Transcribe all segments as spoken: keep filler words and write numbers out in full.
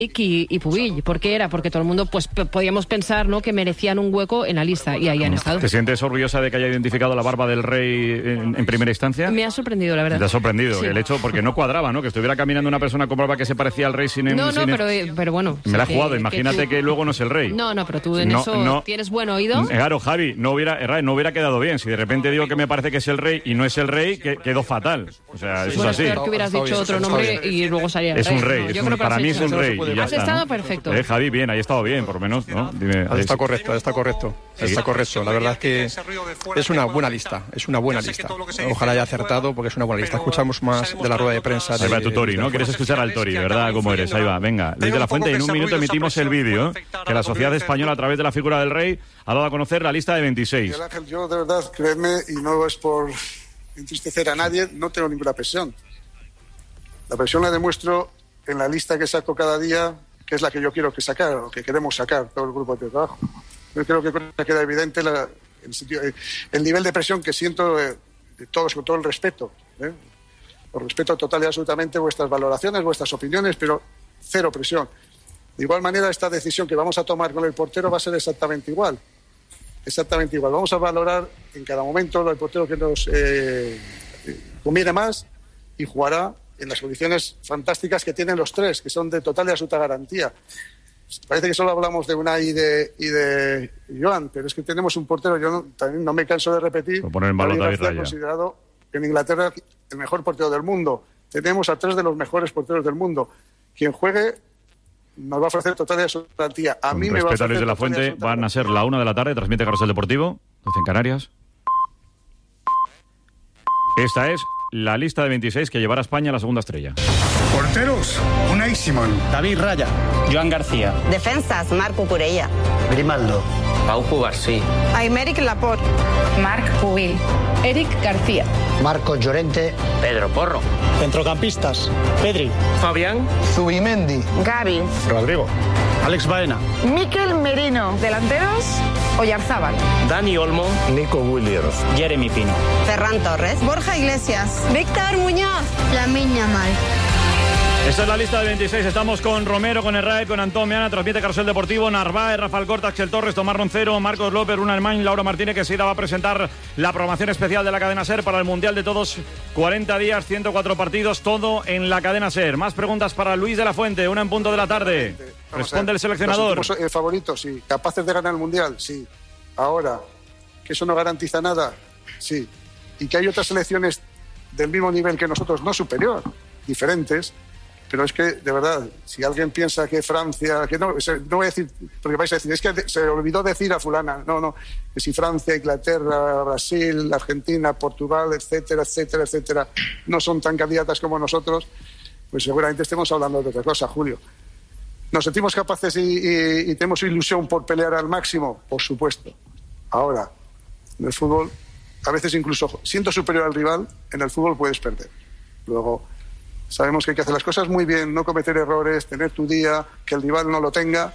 Y, y Pubill. ¿Por qué era? Porque todo el mundo pues p- podíamos pensar, ¿no?, que merecían un hueco en la lista y ahí han estado. ¿Te sientes orgullosa de que haya identificado la barba del rey en, en primera instancia? Me ha sorprendido, la verdad. Te ha sorprendido Sí. el hecho, porque no cuadraba, ¿no? Que estuviera caminando una persona con barba que se parecía al rey sin... No, sin no, pero, pero bueno. Me la he que- jugado, que imagínate tú- que luego no es el rey. No, no, pero tú en No, eso no. tienes buen oído. Claro, Javi, no hubiera, Ray, no hubiera quedado bien. Si de repente digo que me parece que es el rey y no es el rey, que, quedó fatal. O sea, eso Bueno, es así. peor que hubieras dicho otro nombre y luego salía el Es rey. un rey, No, es yo un- creo que para lo mí has es un hecho. rey. Y ya Has está, estado ¿no? perfecto. Eh, Javi, bien, ahí ha estado bien, por lo menos, ¿no? Dime, Ahí está es- correcto, ahí está correcto. Está correcto. La verdad es que es una buena lista, es una buena lista. Ojalá haya acertado porque es una buena lista. Escuchamos más de la rueda de prensa. Ahí va de- tu Tori, ¿no? de- Quieres escuchar al Tori, de verdad, cómo eres. Ahí va, venga. Luis de la Fuente, y en un minuto emitimos el vídeo que la sociedad española, a través de la figura del rey, ha dado a conocer la lista de veintiséis. Miguel Ángel, yo de verdad, créeme, y no es por entristecer a nadie, no tengo ninguna presión. La presión la demuestro en la lista que saco cada día, que es la que yo quiero que sacar, o que queremos sacar todo el grupo de trabajo. Yo creo que queda evidente la, el, sentido, el nivel de presión que siento eh, de todos, con todo el respeto. ¿eh? Os respeto total y absolutamente vuestras valoraciones, vuestras opiniones, pero cero presión. De igual manera, esta decisión que vamos a tomar con el portero va a ser exactamente igual. Exactamente igual. Vamos a valorar en cada momento el portero que nos eh, conviene más y jugará en las condiciones fantásticas que tienen los tres, que son de total y absoluta garantía. Parece que solo hablamos de Unai y de, y de Joan, pero es que tenemos un portero, yo no, también no me canso de repetir, Por poner en valor David David García, Raya. considerado en Inglaterra el mejor portero del mundo. Tenemos a tres de los mejores porteros del mundo. Quien juegue nos va a ofrecer total y absoluta garantía. A Con mí me va a respeto a ofrecer Luis de la total y Fuente, absoluta van a ser la una de la tarde, transmite Carrusel Deportivo, doce en Canarias. Esta es la lista de veintiséis que llevará a España a la segunda estrella. Porteros, Unai Simón. David Raya. Joan García. Defensas, Marc Cucurella. Grimaldo. Pau Cubarsí. Aymeric Laporte. Marc Pubill. Eric García. Marcos Llorente. Pedro Porro. Centrocampistas. Pedri. Fabián. Zubimendi. Gavi. Rodrigo. Alex Baena. Mikel Merino. Delanteros, Oyarzábal. Dani Olmo. Nico Williams. Jeremy Pino. Ferran Torres. Borja Iglesias. Víctor Muñoz. Lamine Yamal. Esta es la lista de veintiséis. Estamos con Romero, con Herrera, con Antón Meana, transmite Carrusel Deportivo, Narváez, Rafael Corta, Axel Torres, Tomás Roncero, Marcos López, Runa Hermán, Laura Martínez, que enseguida va a presentar la programación especial de la cadena SER para el Mundial de Todos. cuarenta días, ciento cuatro partidos, todo en la cadena SER. Más preguntas para Luis de la Fuente, una en punto de la tarde. Responde el seleccionador. Los últimos, eh, favoritos, sí. ¿Capaces de ganar el Mundial? Sí. Ahora, ¿que eso no garantiza nada? Sí. Y que hay otras selecciones del mismo nivel que nosotros, no superior, diferentes. Pero es que, de verdad, si alguien piensa que Francia, que no, no voy a decir, porque vais a decir, es que se olvidó decir a fulana, no, no, que si Francia, Inglaterra, Brasil, Argentina, Portugal, etcétera, etcétera, etcétera, no son tan candidatas como nosotros, pues seguramente estemos hablando de otra cosa, Julio. ¿Nos sentimos capaces y, y, y tenemos ilusión por pelear al máximo? Por supuesto. Ahora, en el fútbol, a veces incluso siendo superior al rival, en el fútbol puedes perder. Luego, sabemos que hay que hacer las cosas muy bien, no cometer errores, tener tu día, que el rival no lo tenga,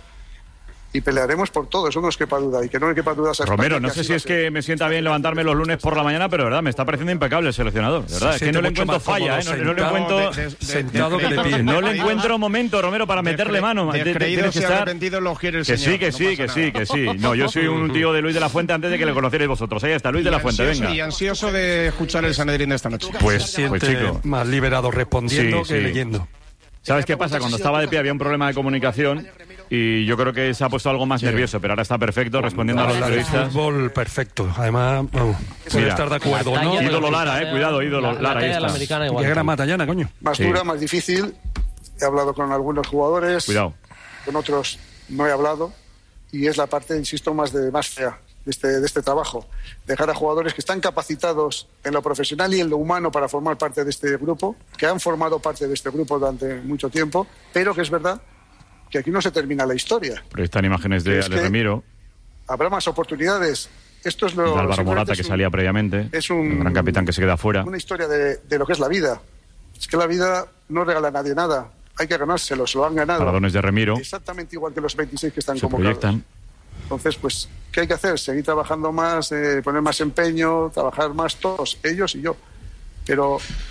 y pelearemos por todo, eso no os quepa duda, y que no me quepa duda. Romero, no sé si es que me sienta bien levantarme los lunes por la mañana, pero de verdad, me está pareciendo impecable el seleccionador, de verdad, es que no le encuentro falla, ¿eh? no, no le encuentro Sentado que le pide. no le encuentro momento, Romero, para meterle mano. Descreídos y arrepentidos los quiere el Que señor. sí, que sí, que sí, que sí. No, yo soy un tío de Luis de la Fuente antes de que le conocierais vosotros. Ahí está, Luis de la Fuente, venga. Y ansioso de escuchar el Sanedrín de esta noche. Pues, pues chico. Más liberado respondiendo Sí, que sí. leyendo. ¿Sabes qué pasa? Cuando estaba de pie había un problema de comunicación y yo creo que se ha puesto algo más nervioso, pero ahora está perfecto respondiendo a los Hablar de periodistas. fútbol perfecto. Además, vamos, puede Mira, estar de acuerdo, la ¿no? talla- Ídolo Lara, eh, cuidado, ídolo La- la Lara, ahí talla de la está. americana igual. Que era Matallana, coño. Más Sí. dura, más difícil. He hablado con algunos jugadores, Cuidado. con otros no he hablado, y es la parte, insisto, más de más fea de este, de este trabajo. Dejar a jugadores que están capacitados en lo profesional y en lo humano para formar parte de este grupo, que han formado parte de este grupo durante mucho tiempo, pero que es verdad que aquí no se termina la historia. Pero están imágenes de Es Ale que- Remiro, Habrá más oportunidades. Esto es lo de Álvaro simplemente Morata, es que un- salía previamente, es un- el gran capitán que se queda fuera. una historia de, de lo que es la vida. Es que la vida no regala a nadie nada. Hay que ganárselo, se lo han ganado. Paradones de Remiro, Exactamente igual que los veintiséis que están se convocados. proyectan. Entonces, pues, ¿qué hay que hacer? Seguir trabajando más, eh, poner más empeño, trabajar más todos, ellos y yo. Pero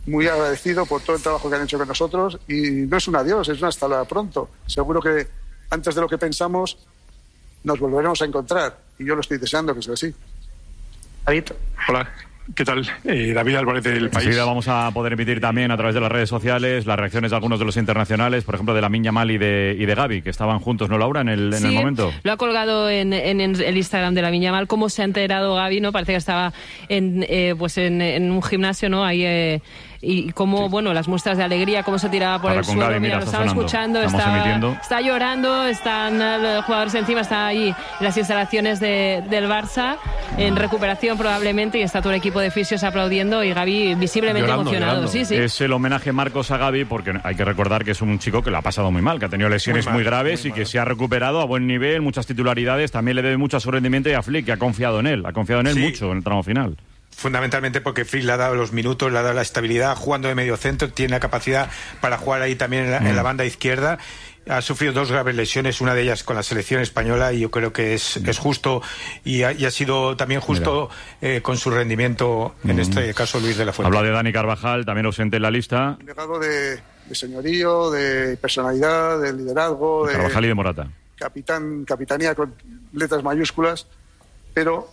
muy agradecido por todo el trabajo que han hecho con nosotros y no es un adiós, es un hasta la pronto. Seguro que antes de lo que pensamos nos volveremos a encontrar y yo lo estoy deseando que sea así. David. Hola. ¿Qué tal? Eh, David Álvarez del País. Enseguida vamos a poder emitir también a través de las redes sociales las reacciones de algunos de los internacionales, por ejemplo de Lamine Yamal y de, y de Gavi, que estaban juntos, ¿no, Laura, en el, en sí, el momento? Lo ha colgado en, en, en el Instagram de Lamine Yamal. ¿Cómo se ha enterado Gavi? ¿No? Parece que estaba en, eh, pues en, en un gimnasio, ¿no? Ahí... Eh, y cómo, sí. bueno, las muestras de alegría, cómo se tiraba por Ahora el suelo. Gaby, mira, mira, lo estaba sonando. escuchando, está, está llorando, están los jugadores encima, está ahí en las instalaciones de, del Barça, en recuperación probablemente, y está todo el equipo de fisios aplaudiendo y Gavi visiblemente llorando, emocionado. Llorando. Sí, sí. Es el homenaje Marcos a Gavi, porque hay que recordar que es un chico que lo ha pasado muy mal, que ha tenido lesiones muy, mal, muy graves muy y mal. que se ha recuperado a buen nivel, muchas titularidades, también le debe mucho a su rendimiento y a Flick, que ha confiado en él, ha confiado en él sí. mucho en el tramo final. Fundamentalmente porque Flick le ha dado los minutos, le ha dado la estabilidad, jugando de medio centro, tiene la capacidad para jugar ahí también en la, mm. en la banda izquierda. Ha sufrido dos graves lesiones, una de ellas con la selección española, y yo creo que es, es justo y ha, y ha sido también justo eh, con su rendimiento, en mm. este caso Luis de la Fuente. Habla de Dani Carvajal, también ausente en la lista. Un legado de, de señorío, de personalidad, de liderazgo. De Carvajal y de Morata. Capitán, capitanía con letras mayúsculas, pero...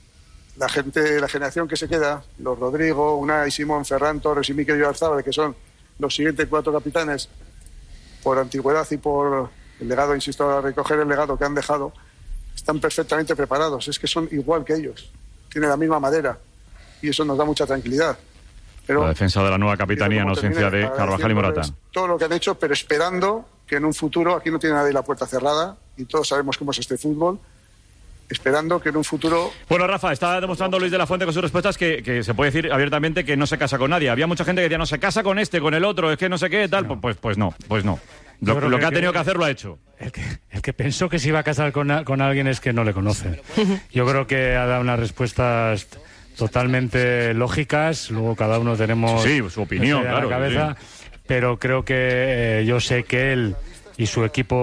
La gente, la generación que se queda, los Rodrigo, Unai, Simón, Ferran Torres y Mikel Oyarzabal, que son los siguientes cuatro capitanes, por antigüedad y por el legado, insisto, a recoger el legado que han dejado, están perfectamente preparados. Es que son igual que ellos, tienen la misma madera y eso nos da mucha tranquilidad. Pero, la defensa de la nueva capitanía en ausencia de Carvajal y Morata. Todo lo que han hecho, pero esperando que en un futuro, aquí no tiene nadie la puerta cerrada y todos sabemos cómo es este fútbol, esperando que en un futuro... Bueno, Rafa, está demostrando Luis de la Fuente con sus respuestas que, que se puede decir abiertamente que no se casa con nadie. Había mucha gente que decía, no se casa con este, con el otro, es que no sé qué, tal. No. Pues, pues no, pues no. Lo, lo que, que ha tenido que, que hacer lo ha hecho. El que, el que pensó que se iba a casar con, con alguien es que no le conoce. Yo creo que ha dado unas respuestas totalmente lógicas, luego cada uno tenemos... Sí, su opinión, claro. La cabeza, sí. Pero creo que eh, yo sé que él y su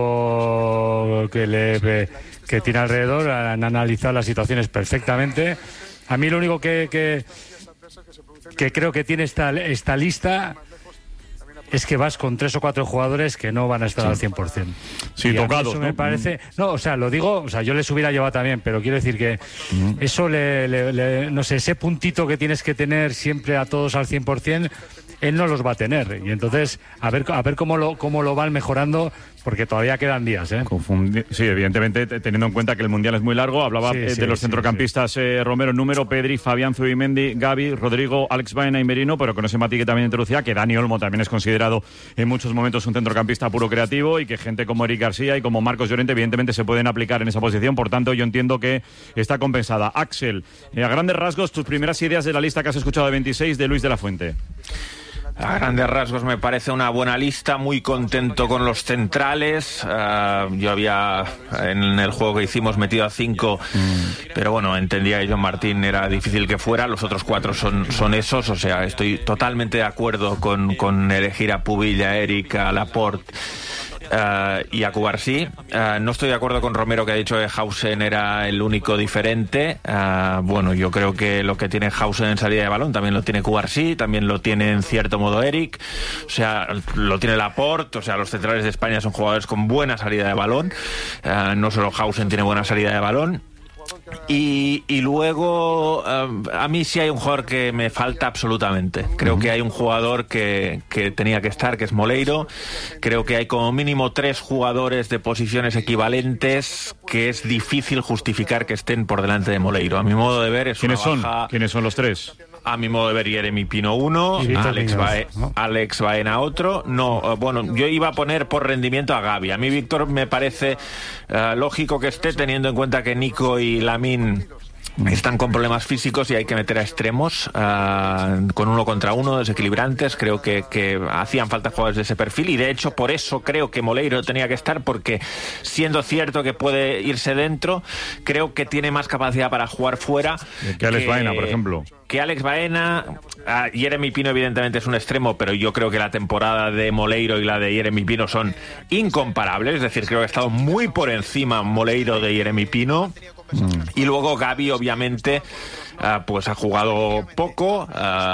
equipo que le... Eh, que tiene alrededor, han analizado las situaciones perfectamente. A mí lo único que que, que creo que tiene esta, esta lista es que vas con tres o cuatro jugadores que no van a estar sí. al cien por ciento. Sí, y tocados, eso ¿no? me parece... No, o sea, lo digo, o sea, yo les hubiera llevado también, pero quiero decir que uh-huh. eso le, le, le... No sé, ese puntito que tienes que tener siempre a todos al cien por ciento, él no los va a tener. Y entonces, a ver, a ver cómo lo, cómo lo van mejorando, porque todavía quedan días, ¿eh? Confundi- sí, evidentemente, teniendo en cuenta que el Mundial es muy largo. Hablaba sí, eh, de sí, los sí, centrocampistas sí. Eh, Romero, número, Pedri, Fabián, Zubimendi, Gavi, Rodrigo, Alex Baena y Merino, pero con ese matiz que también introducía, que Dani Olmo también es considerado en muchos momentos un centrocampista puro creativo y que gente como Eric García y como Marcos Llorente evidentemente se pueden aplicar en esa posición. Por tanto, yo entiendo que está compensada. Axel, eh, a grandes rasgos, tus primeras ideas de la lista que has escuchado de veintiséis de Luis de la Fuente. A grandes rasgos me parece una buena lista, muy contento con los centrales. Uh, yo había en el juego que hicimos metido a cinco, mm. pero bueno, entendía que John Martín era difícil que fuera, los otros cuatro son, son esos, o sea, estoy totalmente de acuerdo con, con elegir a Pubil, a Eric, a Laporte Uh, y a Cubarsí. Uh, no estoy de acuerdo con Romero, que ha dicho que Hausen era el único diferente. Uh, bueno, yo creo que lo que tiene Hausen en salida de balón también lo tiene Cubarsí, también lo tiene en cierto modo Eric, o sea, lo tiene Laporte, o sea, los centrales de España son jugadores con buena salida de balón. Uh, no solo Hausen tiene buena salida de balón. Y, y luego uh, a mí sí hay un jugador que me falta absolutamente. Creo uh-huh. que hay un jugador que, que tenía que estar, que es Moleiro. Creo que hay como mínimo tres jugadores de posiciones equivalentes que es difícil justificar que estén por delante de Moleiro. A mi modo de ver es una ¿Quiénes baja... son? ¿Quiénes son los tres? A mi modo de ver, Jeremy Pino uno, Alex, Bae, ¿no? Alex Baena otro. No, bueno, yo iba a poner por rendimiento a Gavi. A mí Víctor me parece uh, lógico que esté, teniendo en cuenta que Nico y Lamine están con problemas físicos y hay que meter a extremos uh, con uno contra uno, desequilibrantes. Creo que, que hacían falta jugadores de ese perfil y de hecho por eso creo que Moleiro tenía que estar, porque siendo cierto que puede irse dentro, creo que tiene más capacidad para jugar fuera que Alex que, Baena, por ejemplo. Que Alex Baena. uh, Jeremy Pino evidentemente es un extremo, pero yo creo que la temporada de Moleiro y la de Jeremy Pino son incomparables, es decir, creo que ha estado muy por encima Moleiro de Jeremy Pino. Mm. Y luego Gavi obviamente uh, pues ha jugado poco,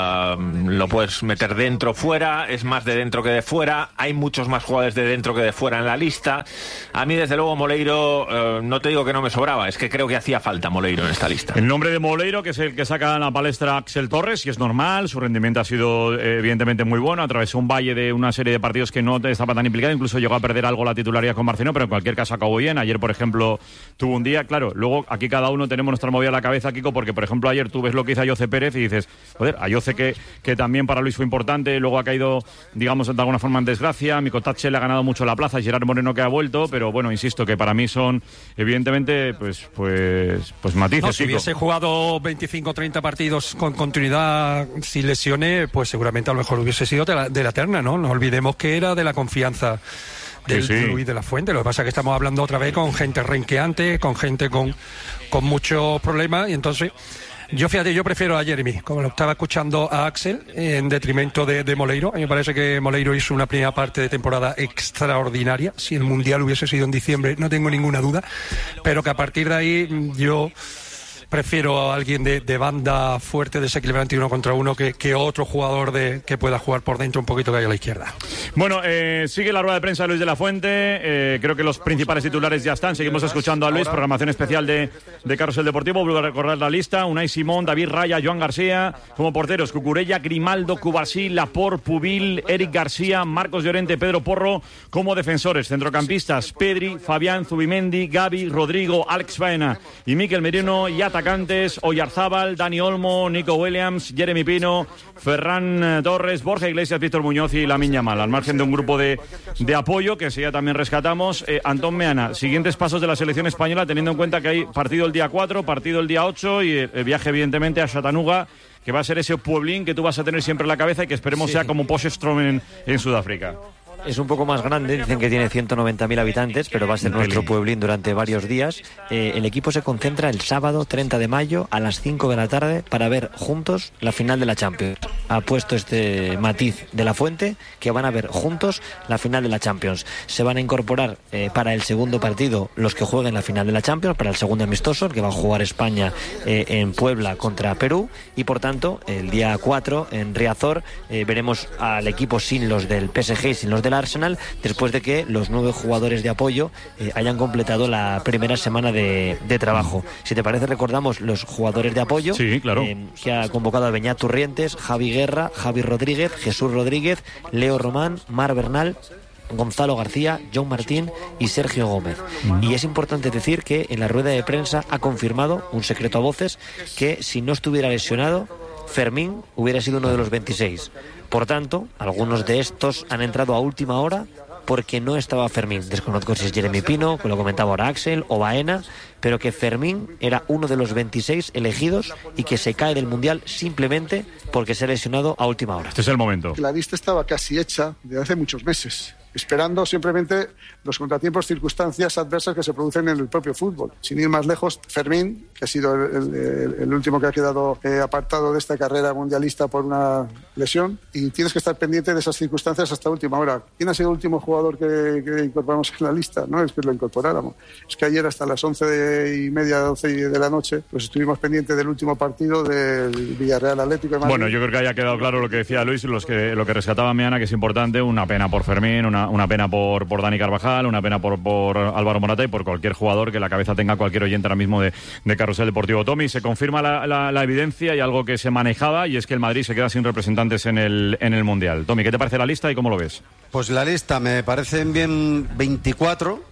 uh, lo puedes meter dentro, fuera, es más de dentro que de fuera, hay muchos más jugadores de dentro que de fuera en la lista. A mí, desde luego, Moleiro, uh, no te digo que no me sobraba, es que creo que hacía falta Moleiro en esta lista. El nombre de Moleiro, que es el que saca en la palestra Axel Torres, y es normal, su rendimiento ha sido evidentemente muy bueno, atravesó un valle de una serie de partidos que no estaba tan implicado, incluso llegó a perder algo la titularidad con Marcino, pero en cualquier caso acabó bien. Ayer, por ejemplo, tuvo un día, claro, luego aquí cada uno tenemos nuestra movida a la cabeza, Kiko, porque por ejemplo ayer tú ves lo que hizo Ayoce Pérez y dices, joder, Ayoce que, que también para Luis fue importante, luego ha caído, digamos, de alguna forma en desgracia, Mikotache le ha ganado mucho la plaza, Gerard Moreno que ha vuelto, pero bueno, insisto, que para mí son evidentemente pues pues pues matices. No, si Kiko. hubiese jugado veinticinco o treinta partidos con continuidad sin lesiones, pues seguramente a lo mejor hubiese sido de la, de la terna, ¿no? No olvidemos que era de la confianza del sí, sí. Luis de la Fuente. Lo que pasa es que estamos hablando otra vez con gente renqueante, con gente con, con muchos problemas, y entonces yo, fíjate, yo prefiero a Jeremy, como lo estaba escuchando a Axel, en detrimento de, de Moleiro. A mí me parece que Moleiro hizo una primera parte de temporada extraordinaria. Si el Mundial hubiese sido en diciembre, no tengo ninguna duda, pero que a partir de ahí yo prefiero a alguien de, de banda fuerte, desequilibrante uno contra uno, que, que otro jugador de, que pueda jugar por dentro un poquito que haya a la izquierda. Bueno, eh, sigue la rueda de prensa de Luis de la Fuente. Eh, creo que los principales titulares ya están. Seguimos escuchando a Luis. Programación especial de, de Carrusel Deportivo. Vuelvo a recordar la lista. Unai Simón, David Raya, Joan García. Como porteros, Cucurella, Grimaldo, Cubarsí, Laporte, Pubil, Eric García, Marcos Llorente, Pedro Porro. Como defensores, centrocampistas, Pedri, Fabián, Zubimendi, Gavi, Rodrigo, Alex Baena y Mikel Merino. Y atacantes, Oyarzábal, Dani Olmo, Nico Williams, Jeremy Pino, Ferran Torres, Borja Iglesias, Víctor Muñoz y Lamine Yamal, al margen de un grupo de, de apoyo que sí, ya también rescatamos. eh, Antón Meana, siguientes pasos de la selección española, teniendo en cuenta que hay partido el día cuatro, partido el día ocho y el, el viaje evidentemente a Chattanooga, que va a ser ese pueblín que tú vas a tener siempre en la cabeza y que esperemos sí. sea como Potchefstroom en, en Sudáfrica. Es un poco más grande, dicen que tiene ciento noventa mil habitantes, pero va a ser nuestro pueblín durante varios días. Eh, el equipo se concentra el sábado treinta de mayo a las cinco de la tarde para ver juntos la final de la Champions. Ha puesto este matiz de la Fuente, que van a ver juntos la final de la Champions. Se van a incorporar eh, para el segundo partido los que jueguen la final de la Champions, para el segundo amistoso, el que va a jugar España eh, en Puebla contra Perú, y por tanto el día cuatro en Riazor eh, veremos al equipo sin los del P S G y sin los del Arsenal, después de que los nueve jugadores de apoyo eh, hayan completado la primera semana de, de trabajo. Si te parece, recordamos los jugadores de apoyo. Sí, claro. eh, que ha convocado a Beñat Turrientes, Javi Guerra, Javi Rodríguez, Jesús Rodríguez, Leo Román, Mar Bernal, Gonzalo García, John Martín y Sergio Gómez. Mm. Y es importante decir que en la rueda de prensa ha confirmado, un secreto a voces, que si no estuviera lesionado, Fermín hubiera sido uno de los veintiséis. Por tanto, algunos de estos han entrado a última hora porque no estaba Fermín. Desconozco si es Jeremy Pino, que lo comentaba ahora Axel, o Baena, pero que Fermín era uno de los veintiséis elegidos y que se cae del Mundial simplemente porque se ha lesionado a última hora. Este es el momento. La lista estaba casi hecha de hace muchos meses, esperando simplemente los contratiempos, circunstancias adversas que se producen en el propio fútbol. Sin ir más lejos, Fermín, que ha sido el, el, el último que ha quedado eh, apartado de esta carrera mundialista por una lesión, y tienes que estar pendiente de esas circunstancias hasta última hora. ¿Quién ha sido el último jugador que, que incorporamos en la lista? No es que lo incorporáramos, es que ayer hasta las once de, y media, doce de la noche, pues estuvimos pendientes del último partido del Villarreal Atlético de Madrid. Bueno, yo creo que haya quedado claro lo que decía Luis, los que, lo que rescataba Meana, que es importante. Una pena por Fermín, una, una pena por, por Dani Carvajal, una pena por, por Álvaro Morata y por cualquier jugador que la cabeza tenga cualquier oyente ahora mismo de, de Carrusel Deportivo. Tommy, se confirma la, la, la evidencia y algo que se manejaba, y es que el Madrid se queda sin representantes en el, en el Mundial. Tommy, ¿qué te parece la lista y cómo lo ves? Pues la lista me parecen bien veinticuatro.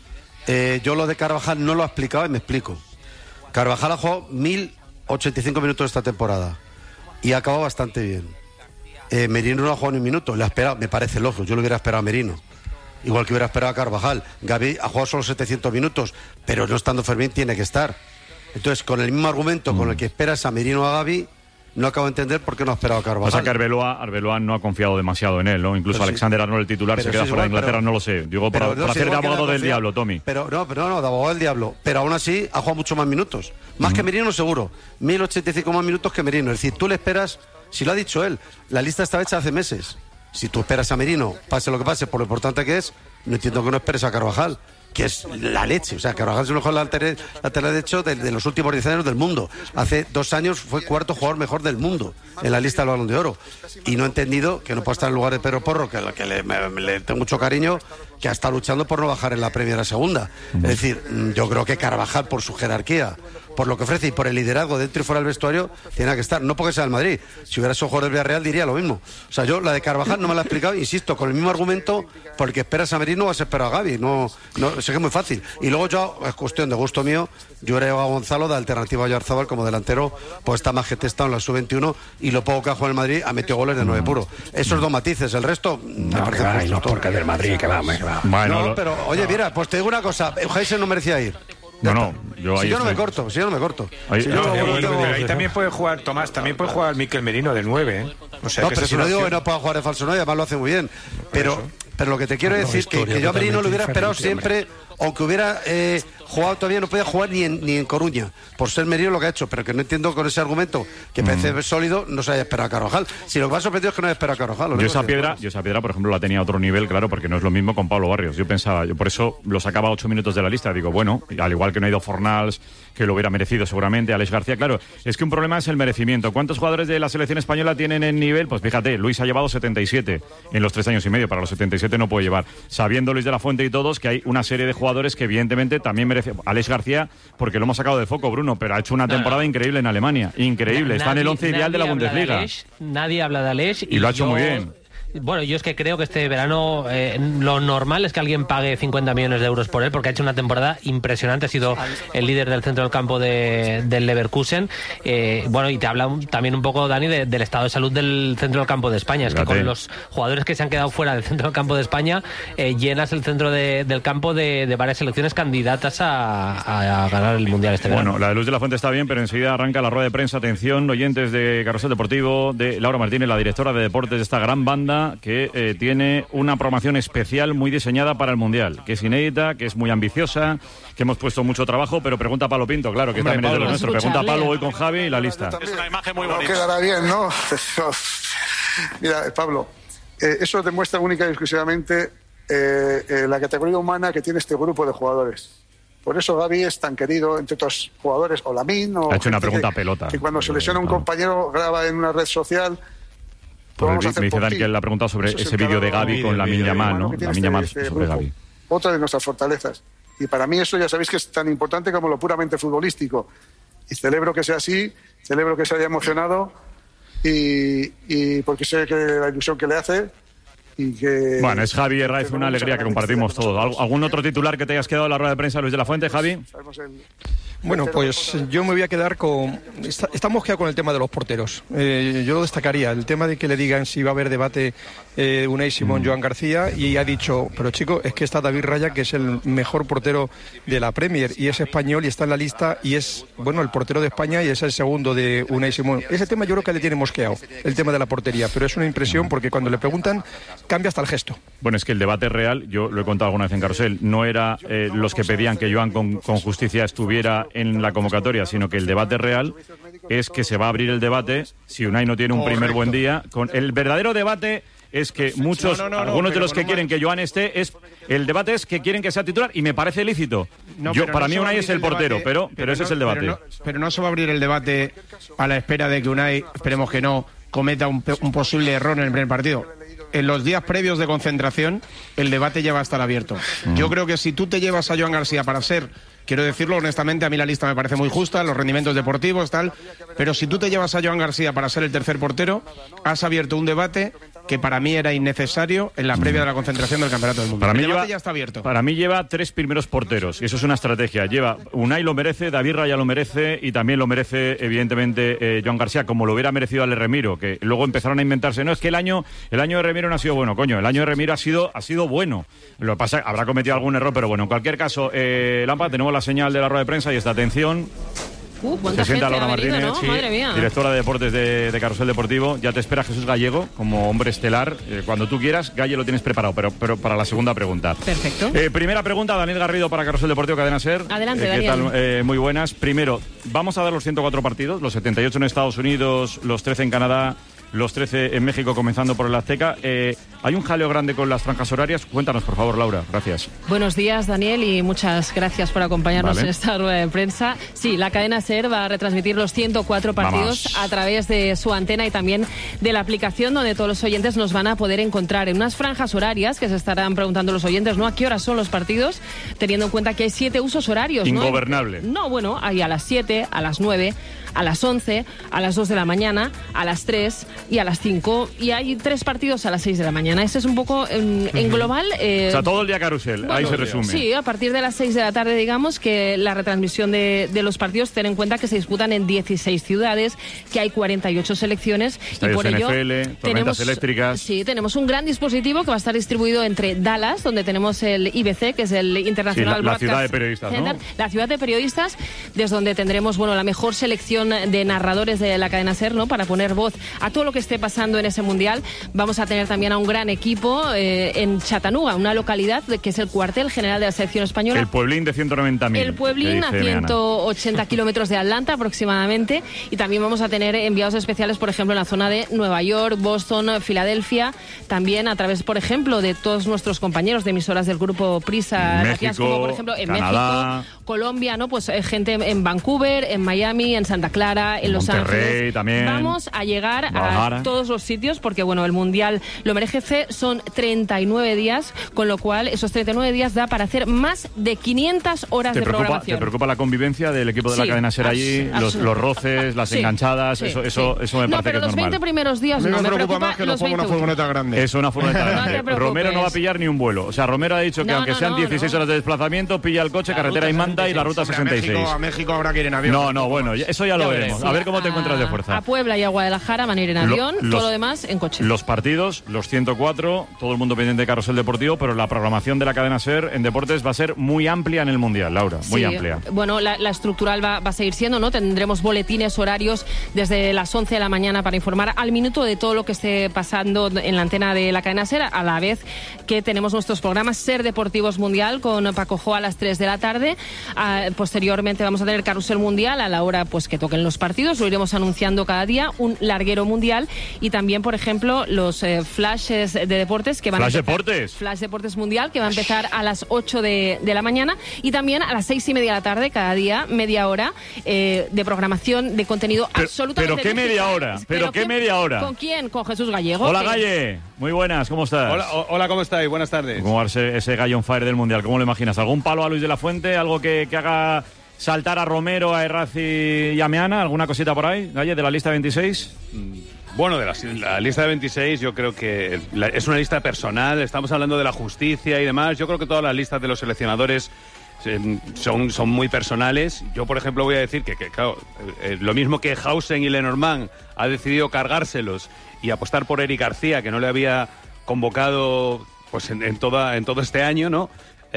Eh, yo lo de Carvajal no lo he explicado y me explico. Carvajal ha jugado mil ochenta y cinco minutos esta temporada y ha acabado bastante bien. Eh, Merino no ha jugado ni un minuto, le ha esperado, me parece lógico, yo lo hubiera esperado a Merino. Igual que hubiera esperado a Carvajal. Gavi ha jugado solo setecientos minutos, pero no estando Fermín tiene que estar. Entonces, con el mismo argumento mm. con el que esperas a Merino o a Gavi, no acabo de entender por qué no ha esperado a Carvajal. Pasa que Arbeloa, Arbeloa no ha confiado demasiado en él, ¿no? Incluso pero Alexander sí. Arnold, el titular, pero se queda sí, fuera de Inglaterra, pero, no lo sé. Digo, para, no, para hacer de abogado del diablo, Tommy. Pero no, pero no, de abogado del diablo. Pero aún así ha jugado mucho más minutos. Más mm. que Merino, seguro. mil ochenta y cinco más minutos que Merino. Es decir, tú le esperas, si lo ha dicho él, la lista estaba hecha hace meses. Si tú esperas a Merino, pase lo que pase, por lo importante que es, no entiendo que no esperes a Carvajal. que es la leche. O sea, Carvajal es el mejor lateral, lateral derecho de, de los últimos diez años del mundo. Hace dos años fue cuarto jugador mejor del mundo en la lista del Balón de Oro. Y no he entendido que no pueda estar en lugar de Pedro Porro, que, que le, me, le tengo mucho cariño, que ha estado luchando por no bajar en la Premier a la segunda. Es decir, yo creo que Carvajal, por su jerarquía, por lo que ofrece y por el liderazgo dentro y fuera del vestuario, tiene que estar. No porque sea el Madrid. Si hubiera sido jugador del Villarreal diría lo mismo. O sea, yo la de Carvajal no me la he explicado, insisto, con el mismo argumento, porque esperas a Madrid no vas a esperar a Gavi. No, no, sé que es muy fácil. Y luego yo, es cuestión de gusto mío, yo hubiera llevado a Gonzalo de alternativa a Oyarzábal como delantero, pues está más que testado en la sub veintiuno y lo poco que ha jugado en el Madrid ha metido goles de nueve puro. Esos dos matices, el resto me no, parece que va, justo. no, porque del Madrid, que va, que va. Bueno, no, lo... pero oye, no. mira, pues te digo una cosa, Heisen no merecía ir. No, no, yo si ahí yo no estoy... me corto, si yo no me corto. Ahí, si no, yo no, no, bueno, tengo... pero ahí también puede jugar, Tomás, también puede jugar Mikel Merino del nueve, ¿eh? O sea, no, que pero si no digo que no pueda jugar de falso nueve, además lo hace muy bien. Pero, pero lo que te quiero no, decir es que, que yo a Merino lo hubiera esperado siempre, aunque hubiera eh, jugado todavía, no podía jugar ni en, ni en Coruña, por ser Merino lo que ha hecho, pero que no entiendo con ese argumento, que parece mm. sólido, no se haya esperado a Carvajal. Si lo que me ha sorprendido es que no haya esperado a Carvajal. Yo esa piedra, yo esa piedra, por ejemplo, la tenía a otro nivel, claro, porque no es lo mismo con Pablo Barrios. Yo pensaba, yo por eso lo sacaba a ocho minutos de la lista. Digo, bueno, al igual que no ha ido Fornals, que lo hubiera merecido seguramente, Alex García. Claro, es que un problema es el merecimiento. ¿Cuántos jugadores de la selección española tienen el nivel? Pues fíjate, Luis ha llevado setenta y siete en los tres años y medio. Para los setenta y siete no puede llevar. Sabiendo Luis de la Fuente y todos que hay una serie de jugadores que evidentemente también merece. Alex García, porque lo hemos sacado de foco, Bruno, pero ha hecho una temporada no, no. increíble en Alemania. Increíble. Na, Está nadie, en el once ideal de la Bundesliga. De Aleix, nadie habla de Aleix. Y, y lo ha hecho yo... muy bien. Bueno, yo es que creo que este verano eh, lo normal es que alguien pague cincuenta millones de euros por él, porque ha hecho una temporada impresionante, ha sido el líder del centro del campo de, del Leverkusen. Eh, bueno, y te habla un, también un poco, Dani, de, del estado de salud del centro del campo de España. Fíjate. Es que con los jugadores que se han quedado fuera del centro del campo de España, eh, llenas el centro de, del campo de, de varias selecciones candidatas a, a ganar el Mundial este verano. Bueno, la de Luz de la Fuente está bien, pero enseguida arranca la rueda de prensa. Atención, oyentes de Carrusel Deportivo, de Laura Martínez, la directora de deportes de esta gran banda, que eh, tiene una programación especial muy diseñada para el Mundial, que es inédita, que es muy ambiciosa, que hemos puesto mucho trabajo, pero pregunta a Pablo Pinto, claro, que Hombre, también Pablo, es de los nuestros. Pregunta a Pablo hoy con Javi y la lista. Es una imagen muy bonita. No quedará bien, ¿no? Mira, Pablo, eh, eso demuestra única y exclusivamente eh, eh, la categoría humana que tiene este grupo de jugadores. Por eso Gavi es tan querido entre otros jugadores, o Lamine, o ha hecho una pregunta que, pelota. Que cuando se lesiona un compañero graba en una red social. Pues me dice Dani que él le ha preguntado sobre Eso ese vídeo de Gavi con Lamine Yamal, ¿no? Lamine Yamal este, este sobre Gavi. Otra de nuestras fortalezas. Y para mí eso ya sabéis que es tan importante como lo puramente futbolístico. Y celebro que sea así, celebro que se haya emocionado y, y porque sé que la ilusión que le hace y que... Bueno, es Javi Herraiz, una alegría que compartimos todos. ¿Algún otro titular que te hayas quedado en la rueda de prensa, Luis de la Fuente, Javi? Bueno, pues yo me voy a quedar con... Estamos quedados con el tema de los porteros. Eh, yo lo destacaría, el tema de que le digan si va a haber debate eh, Unai Simón, mm. Joan García, y ha dicho, pero chico, es que está David Raya, que es el mejor portero de la Premier, y es español y está en la lista, y es, bueno, el portero de España y es el segundo de Unai Simón. Ese tema yo creo que le tiene mosqueado, el tema de la portería, pero es una impresión porque cuando le preguntan, cambia hasta el gesto. Bueno, es que el debate real, yo lo he contado alguna vez en Carrusel, no era eh, los que pedían que Joan con, con justicia estuviera en la convocatoria, sino que el debate real es que se va a abrir el debate si Unai no tiene un Correcto. primer buen día. Con el verdadero debate es que muchos, no, no, no, algunos no, de los que quieren que Joan esté, es el debate es que quieren que sea titular y me parece lícito. No, Yo Para no mí Unai es el portero, debate, pero, pero, pero ese no, es el debate. Pero no, pero no se va a abrir el debate a la espera de que Unai, esperemos que no, cometa un, un posible error en el primer partido. En los días previos de concentración, el debate ya va a estar abierto. Mm. Yo creo que si tú te llevas a Joan García para ser, quiero decirlo honestamente, a mí la lista me parece muy justa, los rendimientos deportivos, tal, pero si tú te llevas a Joan García para ser el tercer portero, has abierto un debate que para mí era innecesario en la previa de la concentración del Campeonato del Mundo. Para mí el debate lleva, ya está abierto. Para mí lleva tres primeros porteros, y eso es una estrategia. Lleva Unai lo merece, David Raya lo merece, y también lo merece, evidentemente, eh, Joan García, como lo hubiera merecido Ale Remiro, que luego empezaron a inventarse. No, es que el año el año de Remiro no ha sido bueno, coño, el año de Remiro ha sido, ha sido bueno. Lo que pasa, habrá cometido algún error, pero bueno, en cualquier caso, eh, Lampa, tenemos la señal de la rueda de prensa y esta atención. Uh, ¿cuánta Se sienta gente Laura ha venido, Martínez, ¿no? sí, Madre mía. directora de deportes de, de Carrusel Deportivo. Ya te espera Jesús Gallego como hombre estelar. Eh, cuando tú quieras, Galle lo tienes preparado, pero, pero para la segunda pregunta. Perfecto. Eh, primera pregunta, Daniel Garrido para Carrusel Deportivo, Cadena SER. Adelante, eh, ¿qué Daniel. tal? Eh, muy buenas. Primero, vamos a dar los ciento cuatro partidos, los setenta y ocho en Estados Unidos, los trece en Canadá, los trece en México, comenzando por el Azteca. Eh, hay un jaleo grande con las franjas horarias. Cuéntanos, por favor, Laura. Gracias. Buenos días, Daniel, y muchas gracias por acompañarnos Vale. en esta rueda de prensa. Sí, la cadena SER va a retransmitir los ciento cuatro partidos Vamos. a través de su antena y también de la aplicación, donde todos los oyentes nos van a poder encontrar en unas franjas horarias que se estarán preguntando los oyentes, ¿no? ¿A qué horas son los partidos? Teniendo en cuenta que hay siete usos horarios, ¿no? Ingobernable. No, bueno, hay a las siete, a las nueve, a las once, a las dos de la mañana, a las tres y a las cinco. Y hay tres partidos a las seis de la mañana. Ese es un poco en, en global. Eh, O sea, todo el día carrusel, bueno, ahí se resume. Sí, a partir de las seis de la tarde, digamos, que la retransmisión de, de los partidos, ten en cuenta que se disputan en dieciséis ciudades, que hay cuarenta y ocho selecciones. Estadios y por ello N F L, tormentas tenemos, eléctricas. Sí, tenemos un gran dispositivo que va a estar distribuido entre Dallas, donde tenemos el I B C, que es el International Sí, la- la Broadcast ciudad de periodistas, ¿no? Center, la ciudad de periodistas, desde donde tendremos, bueno, la mejor selección de narradores de la cadena SER, ¿no? Para poner voz a todo lo que esté pasando en ese mundial. Vamos a tener también a un gran equipo eh, en Chattanooga, una localidad de, que es el cuartel general de la selección española. El pueblín de ciento noventa mil. El pueblín a ciento ochenta kilómetros de Atlanta aproximadamente, y también vamos a tener enviados especiales, por ejemplo, en la zona de Nueva York, Boston, Filadelfia, también a través, por ejemplo, de todos nuestros compañeros de emisoras del grupo Prisa, México, Latinas, como por ejemplo en Canadá. México, Colombia, ¿no? Pues eh, gente en Vancouver, en Miami, en Santa Clara, en Los Monterrey Ángeles. también. Vamos a llegar Guadalajara. a todos los sitios porque, bueno, el Mundial lo merece, son treinta y nueve días, con lo cual esos treinta y nueve días da para hacer más de quinientas horas ¿Te de preocupa, programación. ¿Te preocupa la convivencia del equipo de la Sí, cadena SER allí? abs- Los, abs- los roces, las Sí, enganchadas, sí, eso, sí. eso, eso me No, parece pero que es los normal. veinte primeros días A mí no me me preocupa preocupa más que nos los ponga una veinte últimos. furgoneta grande. Es una furgoneta No grande. te preocupes. Romero no va a pillar ni un vuelo. O sea, Romero ha dicho que No, aunque no, sean no, dieciséis no. horas de desplazamiento, pilla el coche, carretera y manda y la ruta Hombre, a sesenta y seis. México, a México habrá que ir en avión. No, no, bueno, ya- eso ya lo Ya veremos. veremos. A ver cómo te encuentras de fuerza. A Puebla y a Guadalajara van a ir en Lo- avión, los- todo lo demás en coche. Los partidos, los ciento cuatro, todo el mundo pendiente de Carrusel Deportivo, pero la programación de la cadena SER en deportes va a ser muy amplia en el Mundial, Laura, muy Sí, amplia. Bueno, la, la estructural va, va a seguir siendo, ¿no? Tendremos boletines horarios desde las once de la mañana para informar al minuto de todo lo que esté pasando en la antena de la cadena SER, a la vez que tenemos nuestros programas SER Deportivos Mundial con Paco Jo a las tres de la tarde. Ah, posteriormente vamos a tener Carrusel Mundial a la hora pues que toquen los partidos, lo iremos anunciando cada día, un larguero mundial y también, por ejemplo, los eh, flashes de deportes que van Flash a empezar- Deportes. Flash Deportes Mundial, que va a empezar a las ocho de, de la mañana y también a las seis y media de la tarde, cada día, media hora eh, de programación de contenido Pero- absolutamente pero ¿qué digital. media hora? ¿Pero qué media hora? ¿Con quién? Con Jesús Gallego. Hola, que- Galle. Muy buenas, ¿cómo estás? Hola, o- hola, ¿cómo estáis? Buenas tardes. ¿Cómo va ese, ese gallo on fire del Mundial? ¿Cómo lo imaginas? ¿Algún palo a Luis de la Fuente? ¿Algo que, que haga saltar a Romero, a Errazi y a Meana? ¿Alguna cosita por ahí, Galle, de la lista veintiséis? Bueno, de la, la lista de veintiséis yo creo que la- es una lista personal, estamos hablando de la justicia y demás. Yo creo que todas las listas de los seleccionadores eh, son, son muy personales. Yo, por ejemplo, voy a decir que, que, claro, eh, eh, lo mismo que Hausen y Lenormand ha decidido cargárselos y apostar por Eric García, que no le había convocado pues en, en, toda, en todo este año, ¿no?